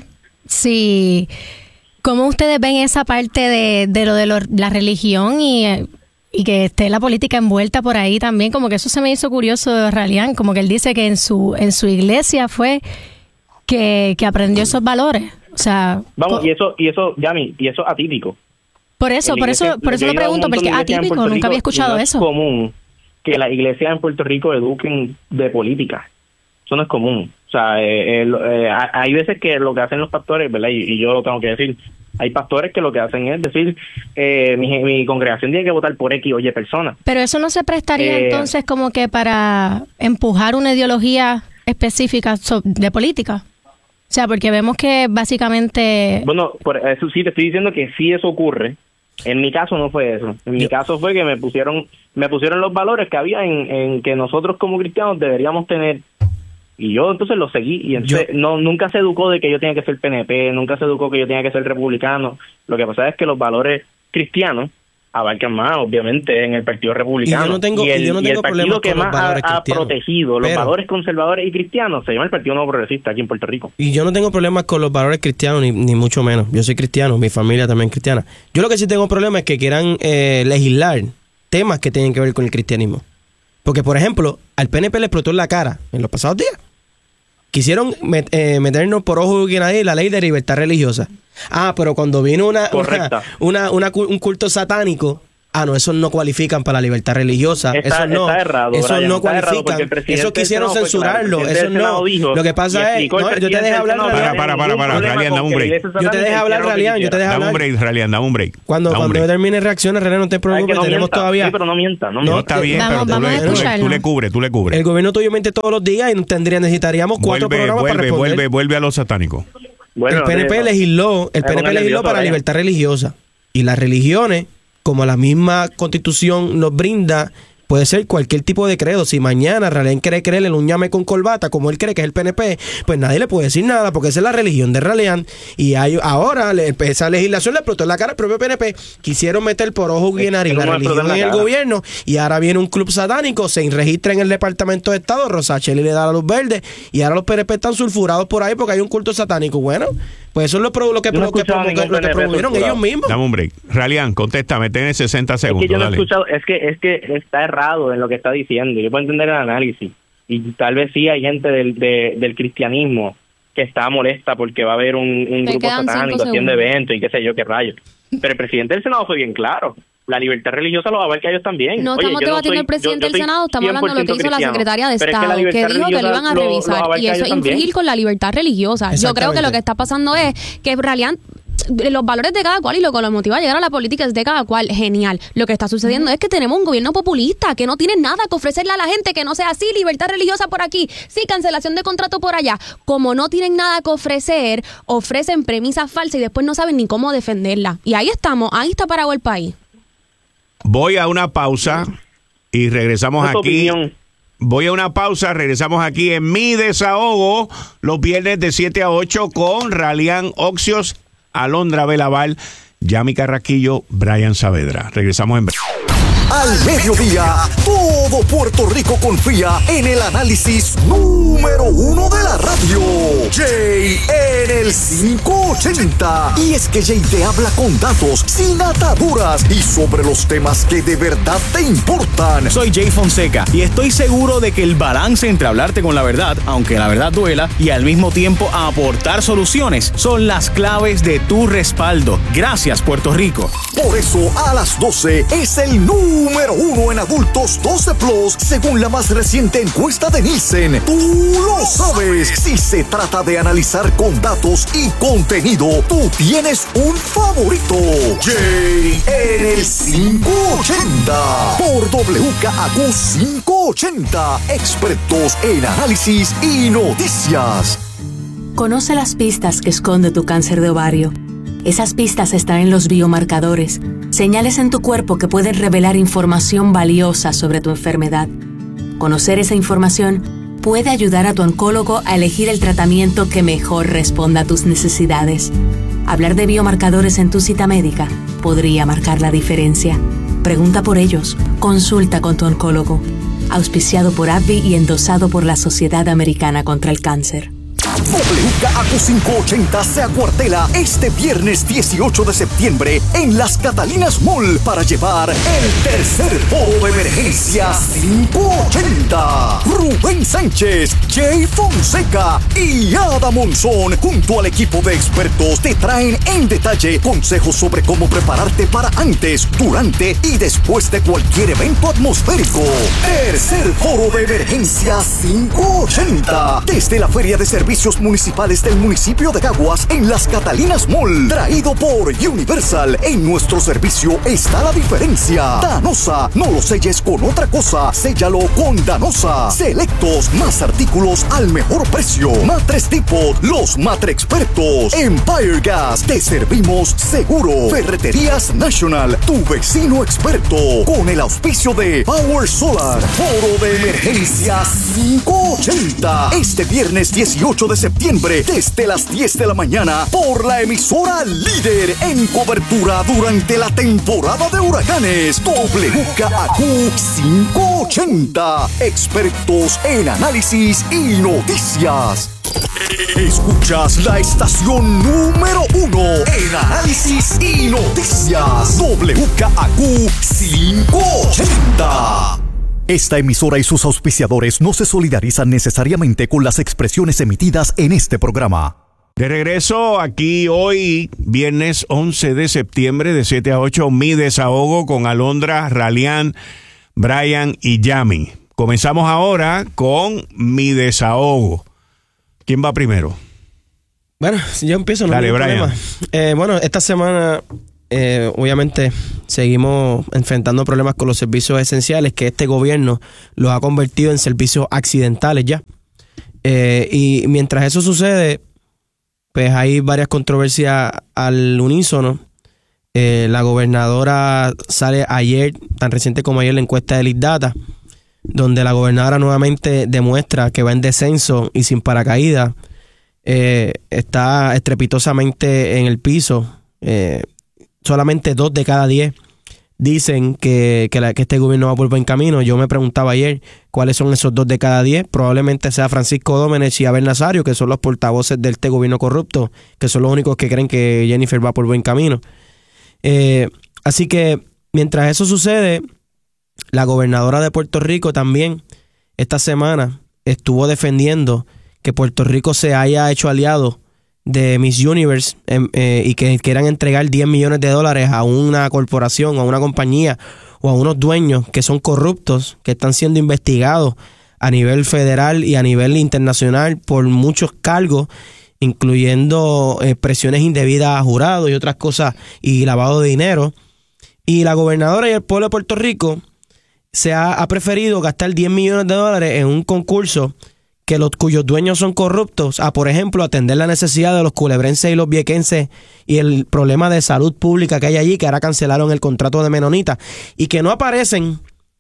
Speaker 6: cómo ustedes ven esa parte de la religión y que esté la política envuelta por ahí también, como que eso se me hizo curioso de Ralian, como que él dice que en su iglesia fue que aprendió esos valores, o sea...
Speaker 8: Vamos, y eso, Yami, y eso atípico.
Speaker 6: Por eso lo pregunto, porque atípico, nunca había escuchado eso.
Speaker 8: Es común que las iglesias en Puerto Rico eduquen de política. Eso no es común. O sea, hay veces que lo que hacen los pastores, ¿verdad? Y yo lo tengo que decir, hay pastores que lo que hacen es decir, mi congregación tiene que votar por X o Y persona.
Speaker 6: Pero eso no se prestaría entonces como que para empujar una ideología específica de política. O sea, porque vemos que básicamente...
Speaker 8: Bueno, por eso sí te estoy diciendo que sí eso ocurre. En mi caso no fue eso. En mi caso fue que me pusieron los valores que había en que nosotros como cristianos deberíamos tener. Y yo entonces lo seguí. Y entonces nunca se educó de que yo tenía que ser PNP, nunca se educó que yo tenía que ser republicano. Lo que pasa es que los valores cristianos abarcan más, obviamente, en el Partido Republicano.
Speaker 7: Y el
Speaker 8: partido que más ha protegido los valores conservadores y cristianos se llama el Partido Nuevo Progresista aquí en Puerto Rico.
Speaker 7: Y yo no tengo problemas con los valores cristianos, ni mucho menos. Yo soy cristiano, mi familia también es cristiana. Yo lo que sí tengo problemas es que quieran legislar temas que tienen que ver con el cristianismo. Porque, por ejemplo, al PNP le explotó en la cara en los pasados días Quisieron meternos por ojo y nadie la ley de libertad religiosa. Pero cuando vino un culto satánico, no, esos no cualifican para la libertad religiosa. Está
Speaker 8: errado,
Speaker 7: esos
Speaker 8: Brian,
Speaker 7: no cualifican. Eso quisieron censurarlo. Eso no. Lo que pasa es, yo te dejé hablar.
Speaker 4: Para, Ralian, dame un break.
Speaker 7: Yo te dejé hablar, Ralian. Dame
Speaker 4: un break, Ralian, dame un break.
Speaker 7: Cuando yo termine reacciones, Ralian, no te preocupes, tenemos todavía.
Speaker 8: Sí, pero no mienta.
Speaker 4: No, está bien, pero tú le cubres.
Speaker 7: El gobierno tuyo miente todos los días y necesitaríamos 4 programas para responder.
Speaker 4: Vuelve a los satánicos.
Speaker 7: El PNP legisló para la libertad religiosa. Y las religiones, como la misma Constitución nos brinda, puede ser cualquier tipo de credo. Si mañana Ralian quiere creer en un ñame con corbata, como él cree que es el PNP, pues nadie le puede decir nada, porque esa es la religión de Ralian. Y ahora esa legislación le explotó en la cara al propio PNP. Quisieron meter por ojo y nariz la religión en el gobierno, y ahora viene un club satánico, se registra en el Departamento de Estado, Rosacheli le da la luz verde, y ahora los PNP están sulfurados por ahí porque hay un culto satánico. Bueno, pues eso es lo que promovieron ellos mismos.
Speaker 4: Dame un break. Ralian, contéstame, tenés 60 segundos.
Speaker 8: Es que yo no he escuchado, es que está errado en lo que está diciendo. Yo puedo entender el análisis. Y tal vez sí hay gente del cristianismo que está molesta porque va a haber un grupo satánico haciendo eventos y qué sé yo, qué rayos. Pero el presidente del Senado fue bien claro. La libertad religiosa lo abarca a ellos también.
Speaker 5: No estamos debatiendo el presidente del Senado, estamos hablando de lo que hizo la secretaria de Estado, que dijo que lo iban a revisar, y eso es infringir con la libertad religiosa. Yo creo que lo que está pasando es que Ralian, los valores de cada cual y lo que los motiva a llegar a la política es de cada cual, genial. Lo que está sucediendo es que tenemos un gobierno populista que no tiene nada que ofrecerle a la gente, que no sea así, libertad religiosa por aquí, sí, cancelación de contrato por allá. Como no tienen nada que ofrecer, ofrecen premisas falsas y después no saben ni cómo defenderla. Y ahí estamos, ahí está parado el país.
Speaker 4: Voy a una pausa y regresamos aquí. Voy a una pausa, regresamos aquí en Mi Desahogo, los viernes de 7 a 8 con Ralian Oxios, Alondra Belaval, Yami Carraquillo, Brian Saavedra. Regresamos en breve.
Speaker 1: Al mediodía, todo Puerto Rico confía en el análisis número 1 de la radio. Jay en el 580. Y es que Jay te habla con datos, sin ataduras y sobre los temas que de verdad te importan.
Speaker 9: Soy Jay Fonseca y estoy seguro de que el balance entre hablarte con la verdad, aunque la verdad duela, y al mismo tiempo aportar soluciones son las claves de tu respaldo. Gracias, Puerto Rico.
Speaker 1: Por eso, a las 12 es el número 1 en adultos 12+, según la más reciente encuesta de Nielsen. Tú lo sabes. Si se trata de analizar con datos y contenido, tú tienes un favorito. Jay en el 580. Por WKAQ 580. Expertos en análisis y noticias.
Speaker 10: Conoce las pistas que esconde tu cáncer de ovario. Esas pistas están en los biomarcadores, señales en tu cuerpo que pueden revelar información valiosa sobre tu enfermedad. Conocer esa información puede ayudar a tu oncólogo a elegir el tratamiento que mejor responda a tus necesidades. Hablar de biomarcadores en tu cita médica podría marcar la diferencia. Pregunta por ellos. Consulta con tu oncólogo. Auspiciado por AbbVie y endosado por la Sociedad Americana contra el Cáncer.
Speaker 1: WKAQ 580 se acuartela este viernes 18 de septiembre en Las Catalinas Mall para llevar el tercer foro de emergencia 580. Rubén Sánchez, Jay Fonseca y Ada Monzón, junto al equipo de expertos, te traen en detalle consejos sobre cómo prepararte para antes, durante y después de cualquier evento atmosférico. Tercer foro de emergencia 580. Desde la Feria de Servicios Municipales del municipio de Caguas en Las Catalinas Mall, traído por Universal. En nuestro servicio está la diferencia. Danosa, no lo selles con otra cosa, séllalo con Danosa. Selectos, más artículos al mejor precio. Matres Depot, los matre expertos. Empire Gas, te servimos seguro. Ferreterías National, tu vecino experto. Con el auspicio de Power Solar. Foro de emergencia 580. Este viernes 18 de septiembre, desde las 10 de la mañana, por la emisora líder en cobertura durante la temporada de huracanes. WKAQ 580. Expertos en análisis y noticias. Escuchas la estación número 1 en análisis y noticias. WKAQ 580. Esta emisora y sus auspiciadores no se solidarizan necesariamente con las expresiones emitidas en este programa.
Speaker 4: De regreso aquí hoy, viernes 11 de septiembre, de 7 a 8, Mi Desahogo con Alondra, Ralián, Brian y Yami. Comenzamos ahora con Mi Desahogo. ¿Quién va primero?
Speaker 7: Bueno, si yo empiezo, no
Speaker 4: Dale,
Speaker 7: hay
Speaker 4: Brian.
Speaker 7: problema. Bueno, esta semana, obviamente, seguimos enfrentando problemas con los servicios esenciales que este gobierno los ha convertido en servicios accidentales ya. Y mientras eso sucede, pues hay varias controversias al unísono. La gobernadora sale ayer, tan reciente como ayer, la encuesta de Lead Data, donde la gobernadora nuevamente demuestra que va en descenso y sin paracaídas. Está estrepitosamente en el piso. Solamente 2 de cada 10 dicen que este gobierno va por buen camino. Yo me preguntaba ayer cuáles son esos 2 de cada 10. Probablemente sea Francisco Dómenech y Abel Nazario, que son los portavoces de este gobierno corrupto, que son los únicos que creen que Jennifer va por buen camino. Así que mientras eso sucede, la gobernadora de Puerto Rico también esta semana estuvo defendiendo que Puerto Rico se haya hecho aliado de Miss Universe y que quieran entregar $10 millones a una corporación, a una compañía o a unos dueños que son corruptos, que están siendo investigados a nivel federal y a nivel internacional por muchos cargos, incluyendo presiones indebidas a jurados y otras cosas y lavado de dinero. Y la gobernadora y el pueblo de Puerto Rico ha preferido gastar $10 millones en un concurso cuyos dueños son corruptos, a, por ejemplo, atender la necesidad de los culebrenses y los viequenses y el problema de salud pública que hay allí, que ahora cancelaron el contrato de Menonita, y que no aparecen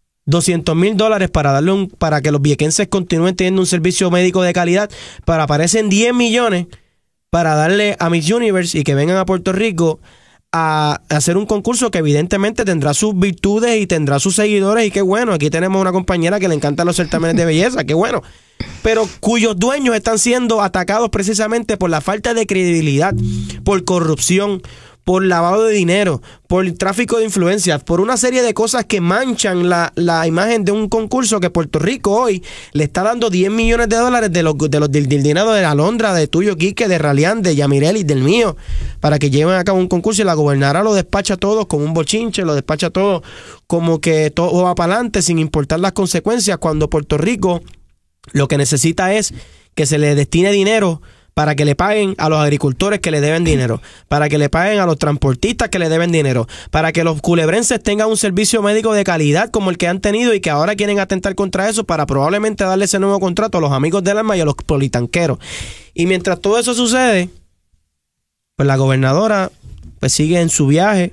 Speaker 7: $200,000 para que los viequenses continúen teniendo un servicio médico de calidad, pero aparecen $10 millones para darle a Miss Universe y que vengan a Puerto Rico a hacer un concurso que evidentemente tendrá sus virtudes y tendrá sus seguidores, y qué bueno, aquí tenemos una compañera que le encantan los certámenes de belleza, qué bueno, pero cuyos dueños están siendo atacados precisamente por la falta de credibilidad, por corrupción, por lavado de dinero, por tráfico de influencias, por una serie de cosas que manchan la imagen de un concurso que Puerto Rico hoy le está dando $10 millones del dinero de Alondra, de tuyo, Quique, de Ralián, de Yamirel y del mío, para que lleven a cabo un concurso, y la gobernadora lo despacha todo como un bochinche, lo despacha todo como que todo va para adelante sin importar las consecuencias, cuando Puerto Rico lo que necesita es que se le destine dinero para que le paguen a los agricultores que le deben dinero, para que le paguen a los transportistas que le deben dinero, para que los culebrenses tengan un servicio médico de calidad como el que han tenido y que ahora quieren atentar contra eso para probablemente darle ese nuevo contrato a los amigos del alma y a los politanqueros. Y mientras todo eso sucede, pues la gobernadora pues sigue en su viaje,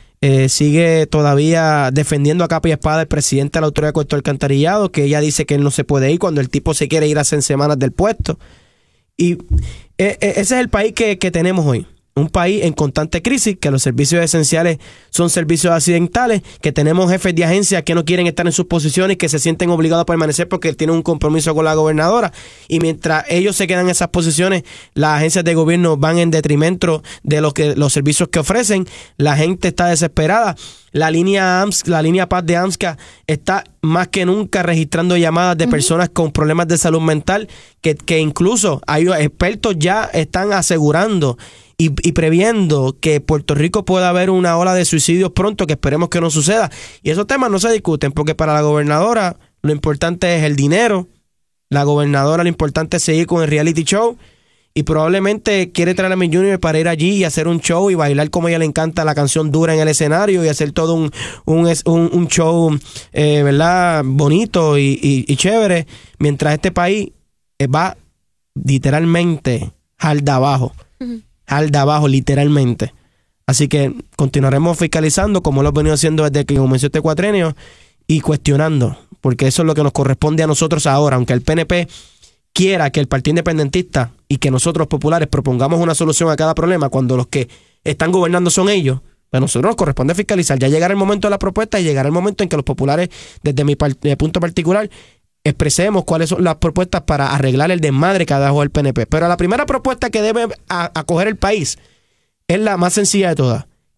Speaker 7: sigue todavía defendiendo a capa y espada al presidente de la Autoridad de Acueductos y Alcantarillado, que ella dice que él no se puede ir cuando el tipo se quiere ir hace semanas del puesto. Y ese es el país que tenemos hoy. Un país en constante crisis, que los servicios esenciales son servicios accidentales, que tenemos jefes de agencias que no quieren estar en sus posiciones, que se sienten obligados a permanecer porque tienen un compromiso con la gobernadora. Y mientras ellos se quedan en esas posiciones, las agencias de gobierno van en detrimento de los servicios que ofrecen. La gente está desesperada. La línea Paz de AMSCA está más que nunca registrando llamadas de personas con problemas de salud mental, que incluso hay expertos ya están asegurando y previendo que Puerto Rico pueda haber una ola de suicidios pronto, que esperemos que no suceda. Y esos temas no se discuten, porque para la gobernadora lo importante es el dinero. La gobernadora lo importante es seguir con el reality show, y probablemente quiere traer a Miss Universe para ir allí y hacer un show y bailar como a ella le encanta la canción Dura en el escenario, y hacer todo un show ¿verdad? Bonito y chévere, mientras este país va literalmente jalda abajo. Jalda abajo, literalmente. Así que continuaremos fiscalizando, como lo hemos venido haciendo desde que comenzó este cuatrenio, y cuestionando, porque eso es lo que nos corresponde a nosotros ahora. Aunque el PNP quiera que el Partido Independentista y que nosotros populares propongamos una solución a cada problema, cuando los que están gobernando son ellos, pues a nosotros nos corresponde fiscalizar. Ya llegará el momento de la propuesta, y llegará el momento en que los populares, desde mi punto particular, expresemos cuáles son las propuestas para arreglar el desmadre que ha dejado el PNP. Pero la primera propuesta que debe acoger el país es la más sencilla de todas,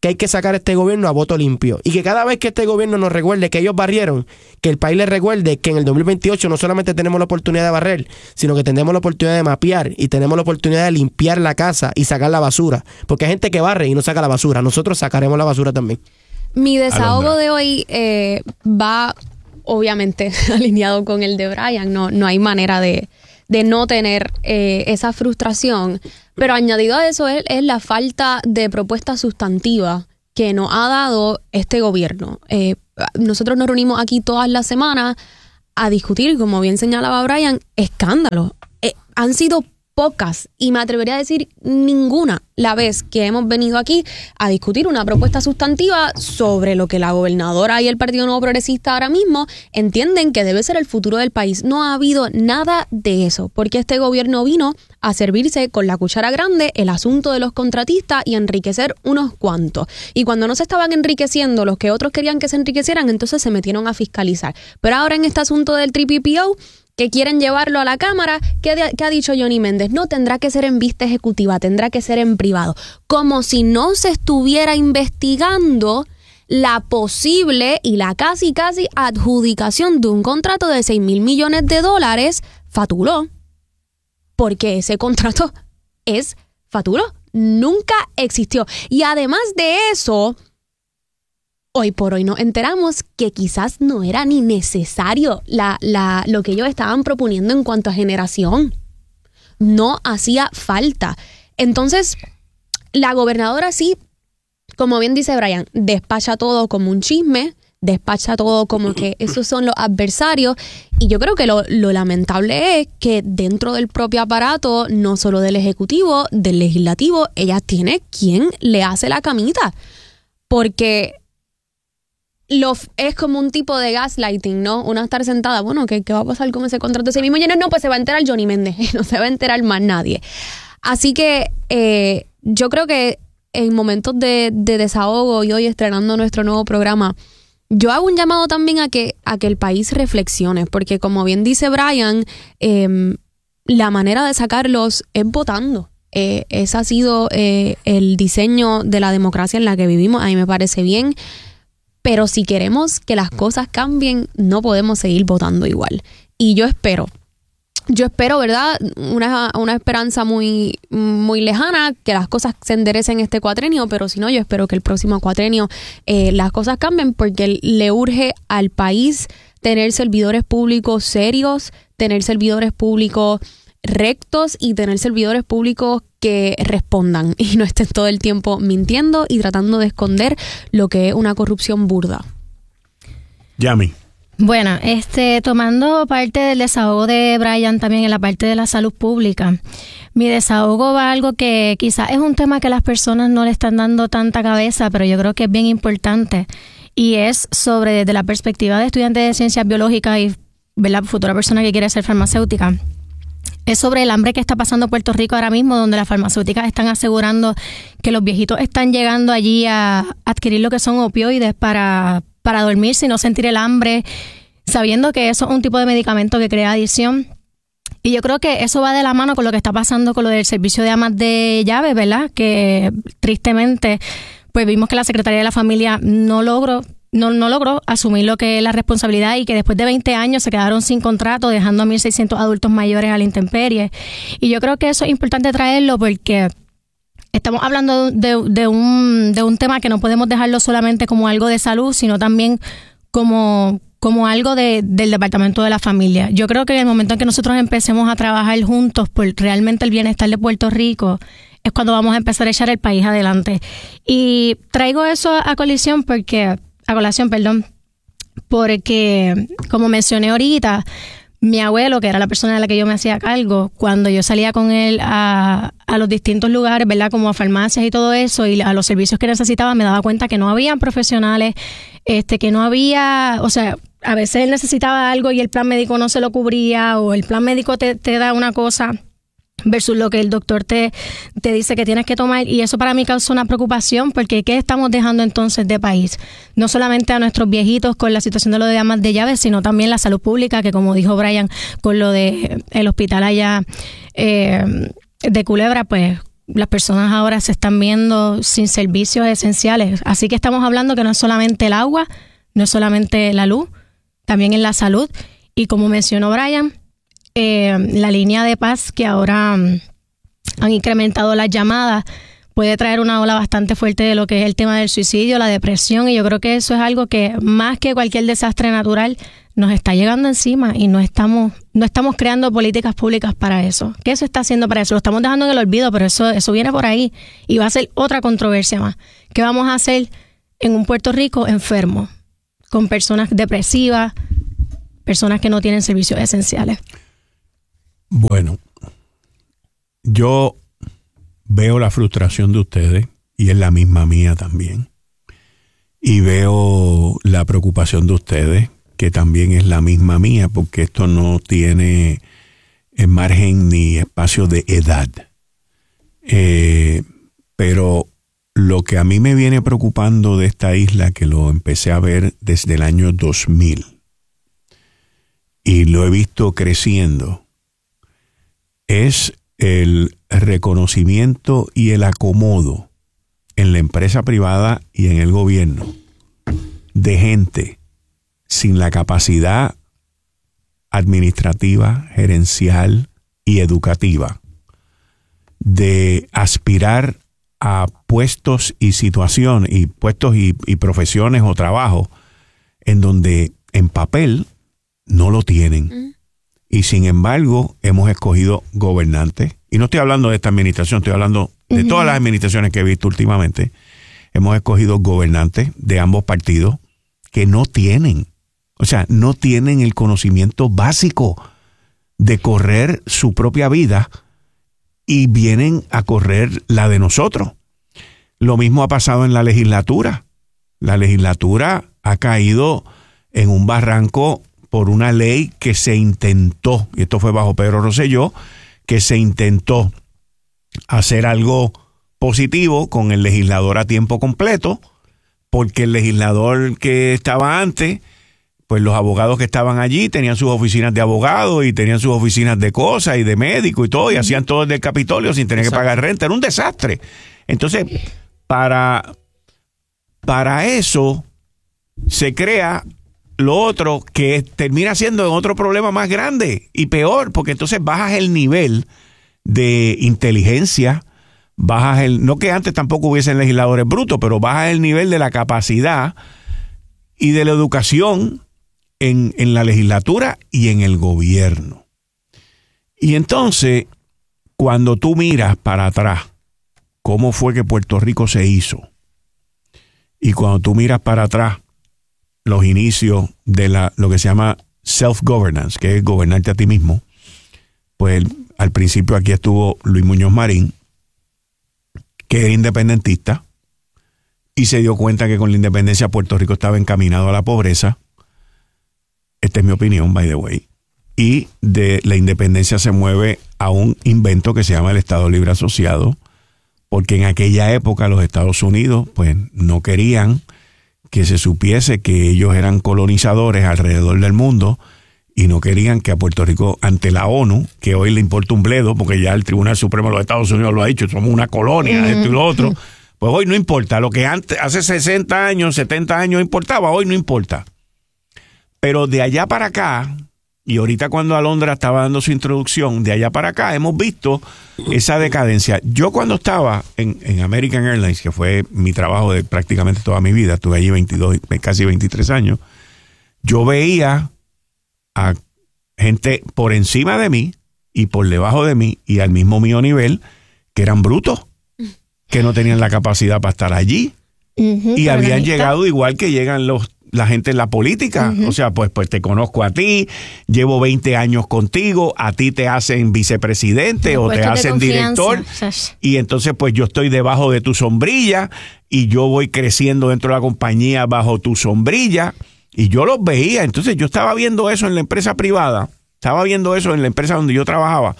Speaker 7: que hay que sacar a este gobierno a voto limpio. Y que cada vez que este gobierno nos recuerde que ellos barrieron, que el país les recuerde que en el 2028 no solamente tenemos la oportunidad de barrer, sino que tenemos la oportunidad de mapear y tenemos la oportunidad de limpiar la casa y sacar la basura. Porque hay gente que barre y no saca la basura. Nosotros sacaremos la basura también.
Speaker 5: Mi desahogo de hoy va obviamente alineado con el de Brian. No hay manera de no tener esa frustración. Pero añadido a eso es la falta de propuesta sustantiva que nos ha dado este gobierno. Nosotros nos reunimos aquí todas las semanas a discutir, como bien señalaba Brian, escándalos. Han sido pocas, y me atrevería a decir ninguna, la vez que hemos venido aquí a discutir una propuesta sustantiva sobre lo que la gobernadora y el Partido Nuevo Progresista ahora mismo entienden que debe ser el futuro del país. No ha habido nada de eso, porque este gobierno vino a servirse con la cuchara grande el asunto de los contratistas y enriquecer unos cuantos. Y cuando no se estaban enriqueciendo los que otros querían que se enriquecieran, entonces se metieron a fiscalizar. Pero ahora en este asunto del TPPO, que quieren llevarlo a la Cámara, ¿qué ha dicho Johnny Méndez? No, tendrá que ser en vista ejecutiva, tendrá que ser en privado. Como si no se estuviera investigando la posible y la casi adjudicación de un contrato de $6,000 millones fatuló. Porque ese contrato es fatuló, nunca existió. Y además de eso, hoy por hoy nos enteramos que quizás no era ni necesario lo que ellos estaban proponiendo en cuanto a generación. No hacía falta. Entonces, la gobernadora sí, como bien dice Brian, despacha todo como un chisme, despacha todo como que esos son los adversarios. Y yo creo que lo lamentable es que dentro del propio aparato, no solo del Ejecutivo, del Legislativo, ella tiene quien le hace la camita. Porque es como un tipo de gaslighting, ¿no? Una estar sentada, bueno, ¿qué va a pasar con ese contrato de $6,000 millones? No, pues se va a enterar Johnny Méndez, no se va a enterar más nadie. Así que yo creo que en momentos de desahogo y hoy estrenando nuestro nuevo programa, yo hago un llamado también a que el país reflexione, porque como bien dice Brian, la manera de sacarlos es votando. Ese ha sido el diseño de la democracia en la que vivimos. A mí me parece bien. Pero si queremos que las cosas cambien, no podemos seguir votando igual. Y yo espero, ¿verdad? Una esperanza muy, muy lejana, que las cosas se enderecen este cuatrenio, pero si no, yo espero que el próximo cuatrenio las cosas cambien, porque le urge al país tener servidores públicos serios, tener servidores públicos rectos y tener servidores públicos que respondan y no estén todo el tiempo mintiendo y tratando de esconder lo que es una corrupción burda.
Speaker 4: Yami.
Speaker 6: Bueno, tomando parte del desahogo de Brian también en la parte de la salud pública, mi desahogo va a algo que quizás es un tema que las personas no le están dando tanta cabeza, pero yo creo que es bien importante, y es sobre desde la perspectiva de estudiante de ciencias biológicas y la futura persona que quiere ser farmacéutica. Es sobre el hambre que está pasando Puerto Rico ahora mismo, donde las farmacéuticas están asegurando que los viejitos están llegando allí a adquirir lo que son opioides para dormirse y no sentir el hambre, sabiendo que eso es un tipo de medicamento que crea adicción. Y yo creo que eso va de la mano con lo que está pasando con lo del servicio de amas de llave, ¿verdad? Que tristemente, pues vimos que la Secretaría de la Familia no logró asumir lo que es la responsabilidad, y que después de 20 años se quedaron sin contrato, dejando a 1,600 adultos mayores a la intemperie. Y yo creo que eso es importante traerlo porque estamos hablando de un tema que no podemos dejarlo solamente como algo de salud, sino también como algo del Departamento de la Familia. Yo creo que en el momento en que nosotros empecemos a trabajar juntos por realmente el bienestar de Puerto Rico, es cuando vamos a empezar a echar el país adelante. Y traigo eso a colación porque, como mencioné ahorita, mi abuelo, que era la persona de la que yo me hacía cargo, cuando yo salía con él a los distintos lugares, ¿verdad? Como a farmacias y todo eso, y a los servicios que necesitaba, me daba cuenta que no habían profesionales, que no había, o sea, a veces él necesitaba algo y el plan médico no se lo cubría, o el plan médico te da una cosa versus lo que el doctor te dice que tienes que tomar, y eso para mí causó una preocupación, porque ¿qué estamos dejando entonces de país? No solamente a nuestros viejitos con la situación de lo de amas de llaves, sino también la salud pública, que como dijo Brian, con lo de el hospital allá de Culebra, pues las personas ahora se están viendo sin servicios esenciales. Así que estamos hablando que no es solamente el agua, no es solamente la luz, también en la salud. Y como mencionó Brian, la línea de paz que ahora han incrementado las llamadas puede traer una ola bastante fuerte de lo que es el tema del suicidio, la depresión, y yo creo que eso es algo que más que cualquier desastre natural nos está llegando encima y no estamos creando políticas públicas para eso. ¿Qué se está haciendo para eso? Lo estamos dejando en el olvido, pero eso viene por ahí y va a ser otra controversia más. ¿Qué vamos a hacer en un Puerto Rico enfermo, con personas depresivas, personas que no tienen servicios esenciales?
Speaker 4: Bueno, yo veo la frustración de ustedes y es la misma mía también. Y veo la preocupación de ustedes, que también es la misma mía, porque esto no tiene margen ni espacio de edad. Pero lo que a mí me viene preocupando de esta isla, que lo empecé a ver desde el año 2000, y lo he visto creciendo, es el reconocimiento y el acomodo en la empresa privada y en el gobierno de gente sin la capacidad administrativa, gerencial y educativa de aspirar a puestos y situaciones y puestos y profesiones o trabajos en donde en papel no lo tienen. Y sin embargo, hemos escogido gobernantes. Y no estoy hablando de esta administración, estoy hablando de todas las administraciones que he visto últimamente. Hemos escogido gobernantes de ambos partidos que no tienen el conocimiento básico de correr su propia vida y vienen a correr la de nosotros. Lo mismo ha pasado en la legislatura. La legislatura ha caído en un barranco por una ley que se intentó, y esto fue bajo Pedro Rosselló, que se intentó hacer algo positivo con el legislador a tiempo completo, porque el legislador que estaba antes, pues los abogados que estaban allí tenían sus oficinas de abogados y tenían sus oficinas de cosas y de médico y todo, y hacían todo desde el Capitolio sin tener que pagar renta. Era un desastre. Entonces, para eso se crea lo otro, que termina siendo otro problema más grande y peor, porque entonces bajas el nivel de inteligencia, no que antes tampoco hubiesen legisladores brutos, pero bajas el nivel de la capacidad y de la educación en la legislatura y en el gobierno. Y entonces, cuando tú miras para atrás cómo fue que Puerto Rico se hizo, y cuando tú miras para atrás los inicios de lo que se llama self-governance, que es gobernarte a ti mismo, pues al principio aquí estuvo Luis Muñoz Marín, que era independentista, y se dio cuenta que con la independencia Puerto Rico estaba encaminado a la pobreza. Esta es mi opinión, by the way. Y de la independencia se mueve a un invento que se llama el Estado Libre Asociado, porque en aquella época los Estados Unidos pues no querían que se supiese que ellos eran colonizadores alrededor del mundo y no querían que a Puerto Rico, ante la ONU, que hoy le importa un bledo, porque ya el Tribunal Supremo de los Estados Unidos lo ha dicho, somos una colonia, esto y lo otro, pues hoy no importa. Lo que antes, hace 60 años, 70 años importaba, hoy no importa. Pero de allá para acá, y ahorita cuando Alondra estaba dando su introducción, de allá para acá hemos visto esa decadencia. Yo cuando estaba en American Airlines, que fue mi trabajo de prácticamente toda mi vida, estuve allí casi 23 años, yo veía a gente por encima de mí y por debajo de mí y al mismo mío nivel, que eran brutos, que no tenían la capacidad para estar allí y habían llegado igual que llegan la gente en la política. O sea, pues te conozco a ti, llevo 20 años contigo, a ti te hacen vicepresidente o te hacen director, y entonces pues yo estoy debajo de tu sombrilla y yo voy creciendo dentro de la compañía bajo tu sombrilla, y yo los veía. Entonces yo estaba viendo eso en la empresa privada, estaba viendo eso en la empresa donde yo trabajaba,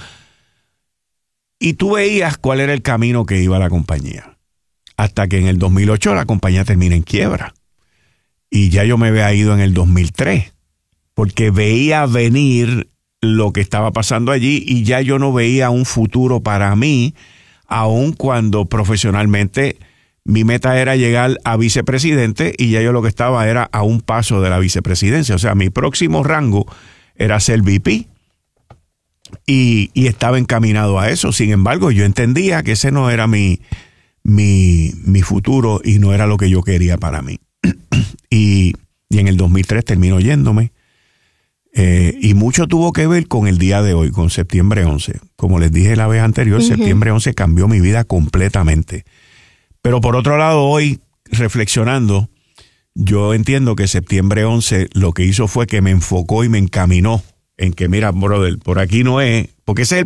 Speaker 4: y tú veías cuál era el camino que iba la compañía, hasta que en el 2008 la compañía termina en quiebra. Y ya yo me había ido en el 2003, porque veía venir lo que estaba pasando allí y ya yo no veía un futuro para mí aun cuando profesionalmente mi meta era llegar a vicepresidente y ya yo lo que estaba era a un paso de la vicepresidencia. O sea, mi próximo rango era ser VP y estaba encaminado a eso. Sin embargo, yo entendía que ese no era mi futuro y no era lo que yo quería para mí. Y en el 2003 termino yéndome. Y mucho tuvo que ver con el día de hoy, con septiembre 11. Como les dije la vez anterior, septiembre 11 cambió mi vida completamente. Pero por otro lado, hoy, reflexionando, yo entiendo que septiembre 11 lo que hizo fue que me enfocó y me encaminó en que, mira, brother, por aquí no es, porque ese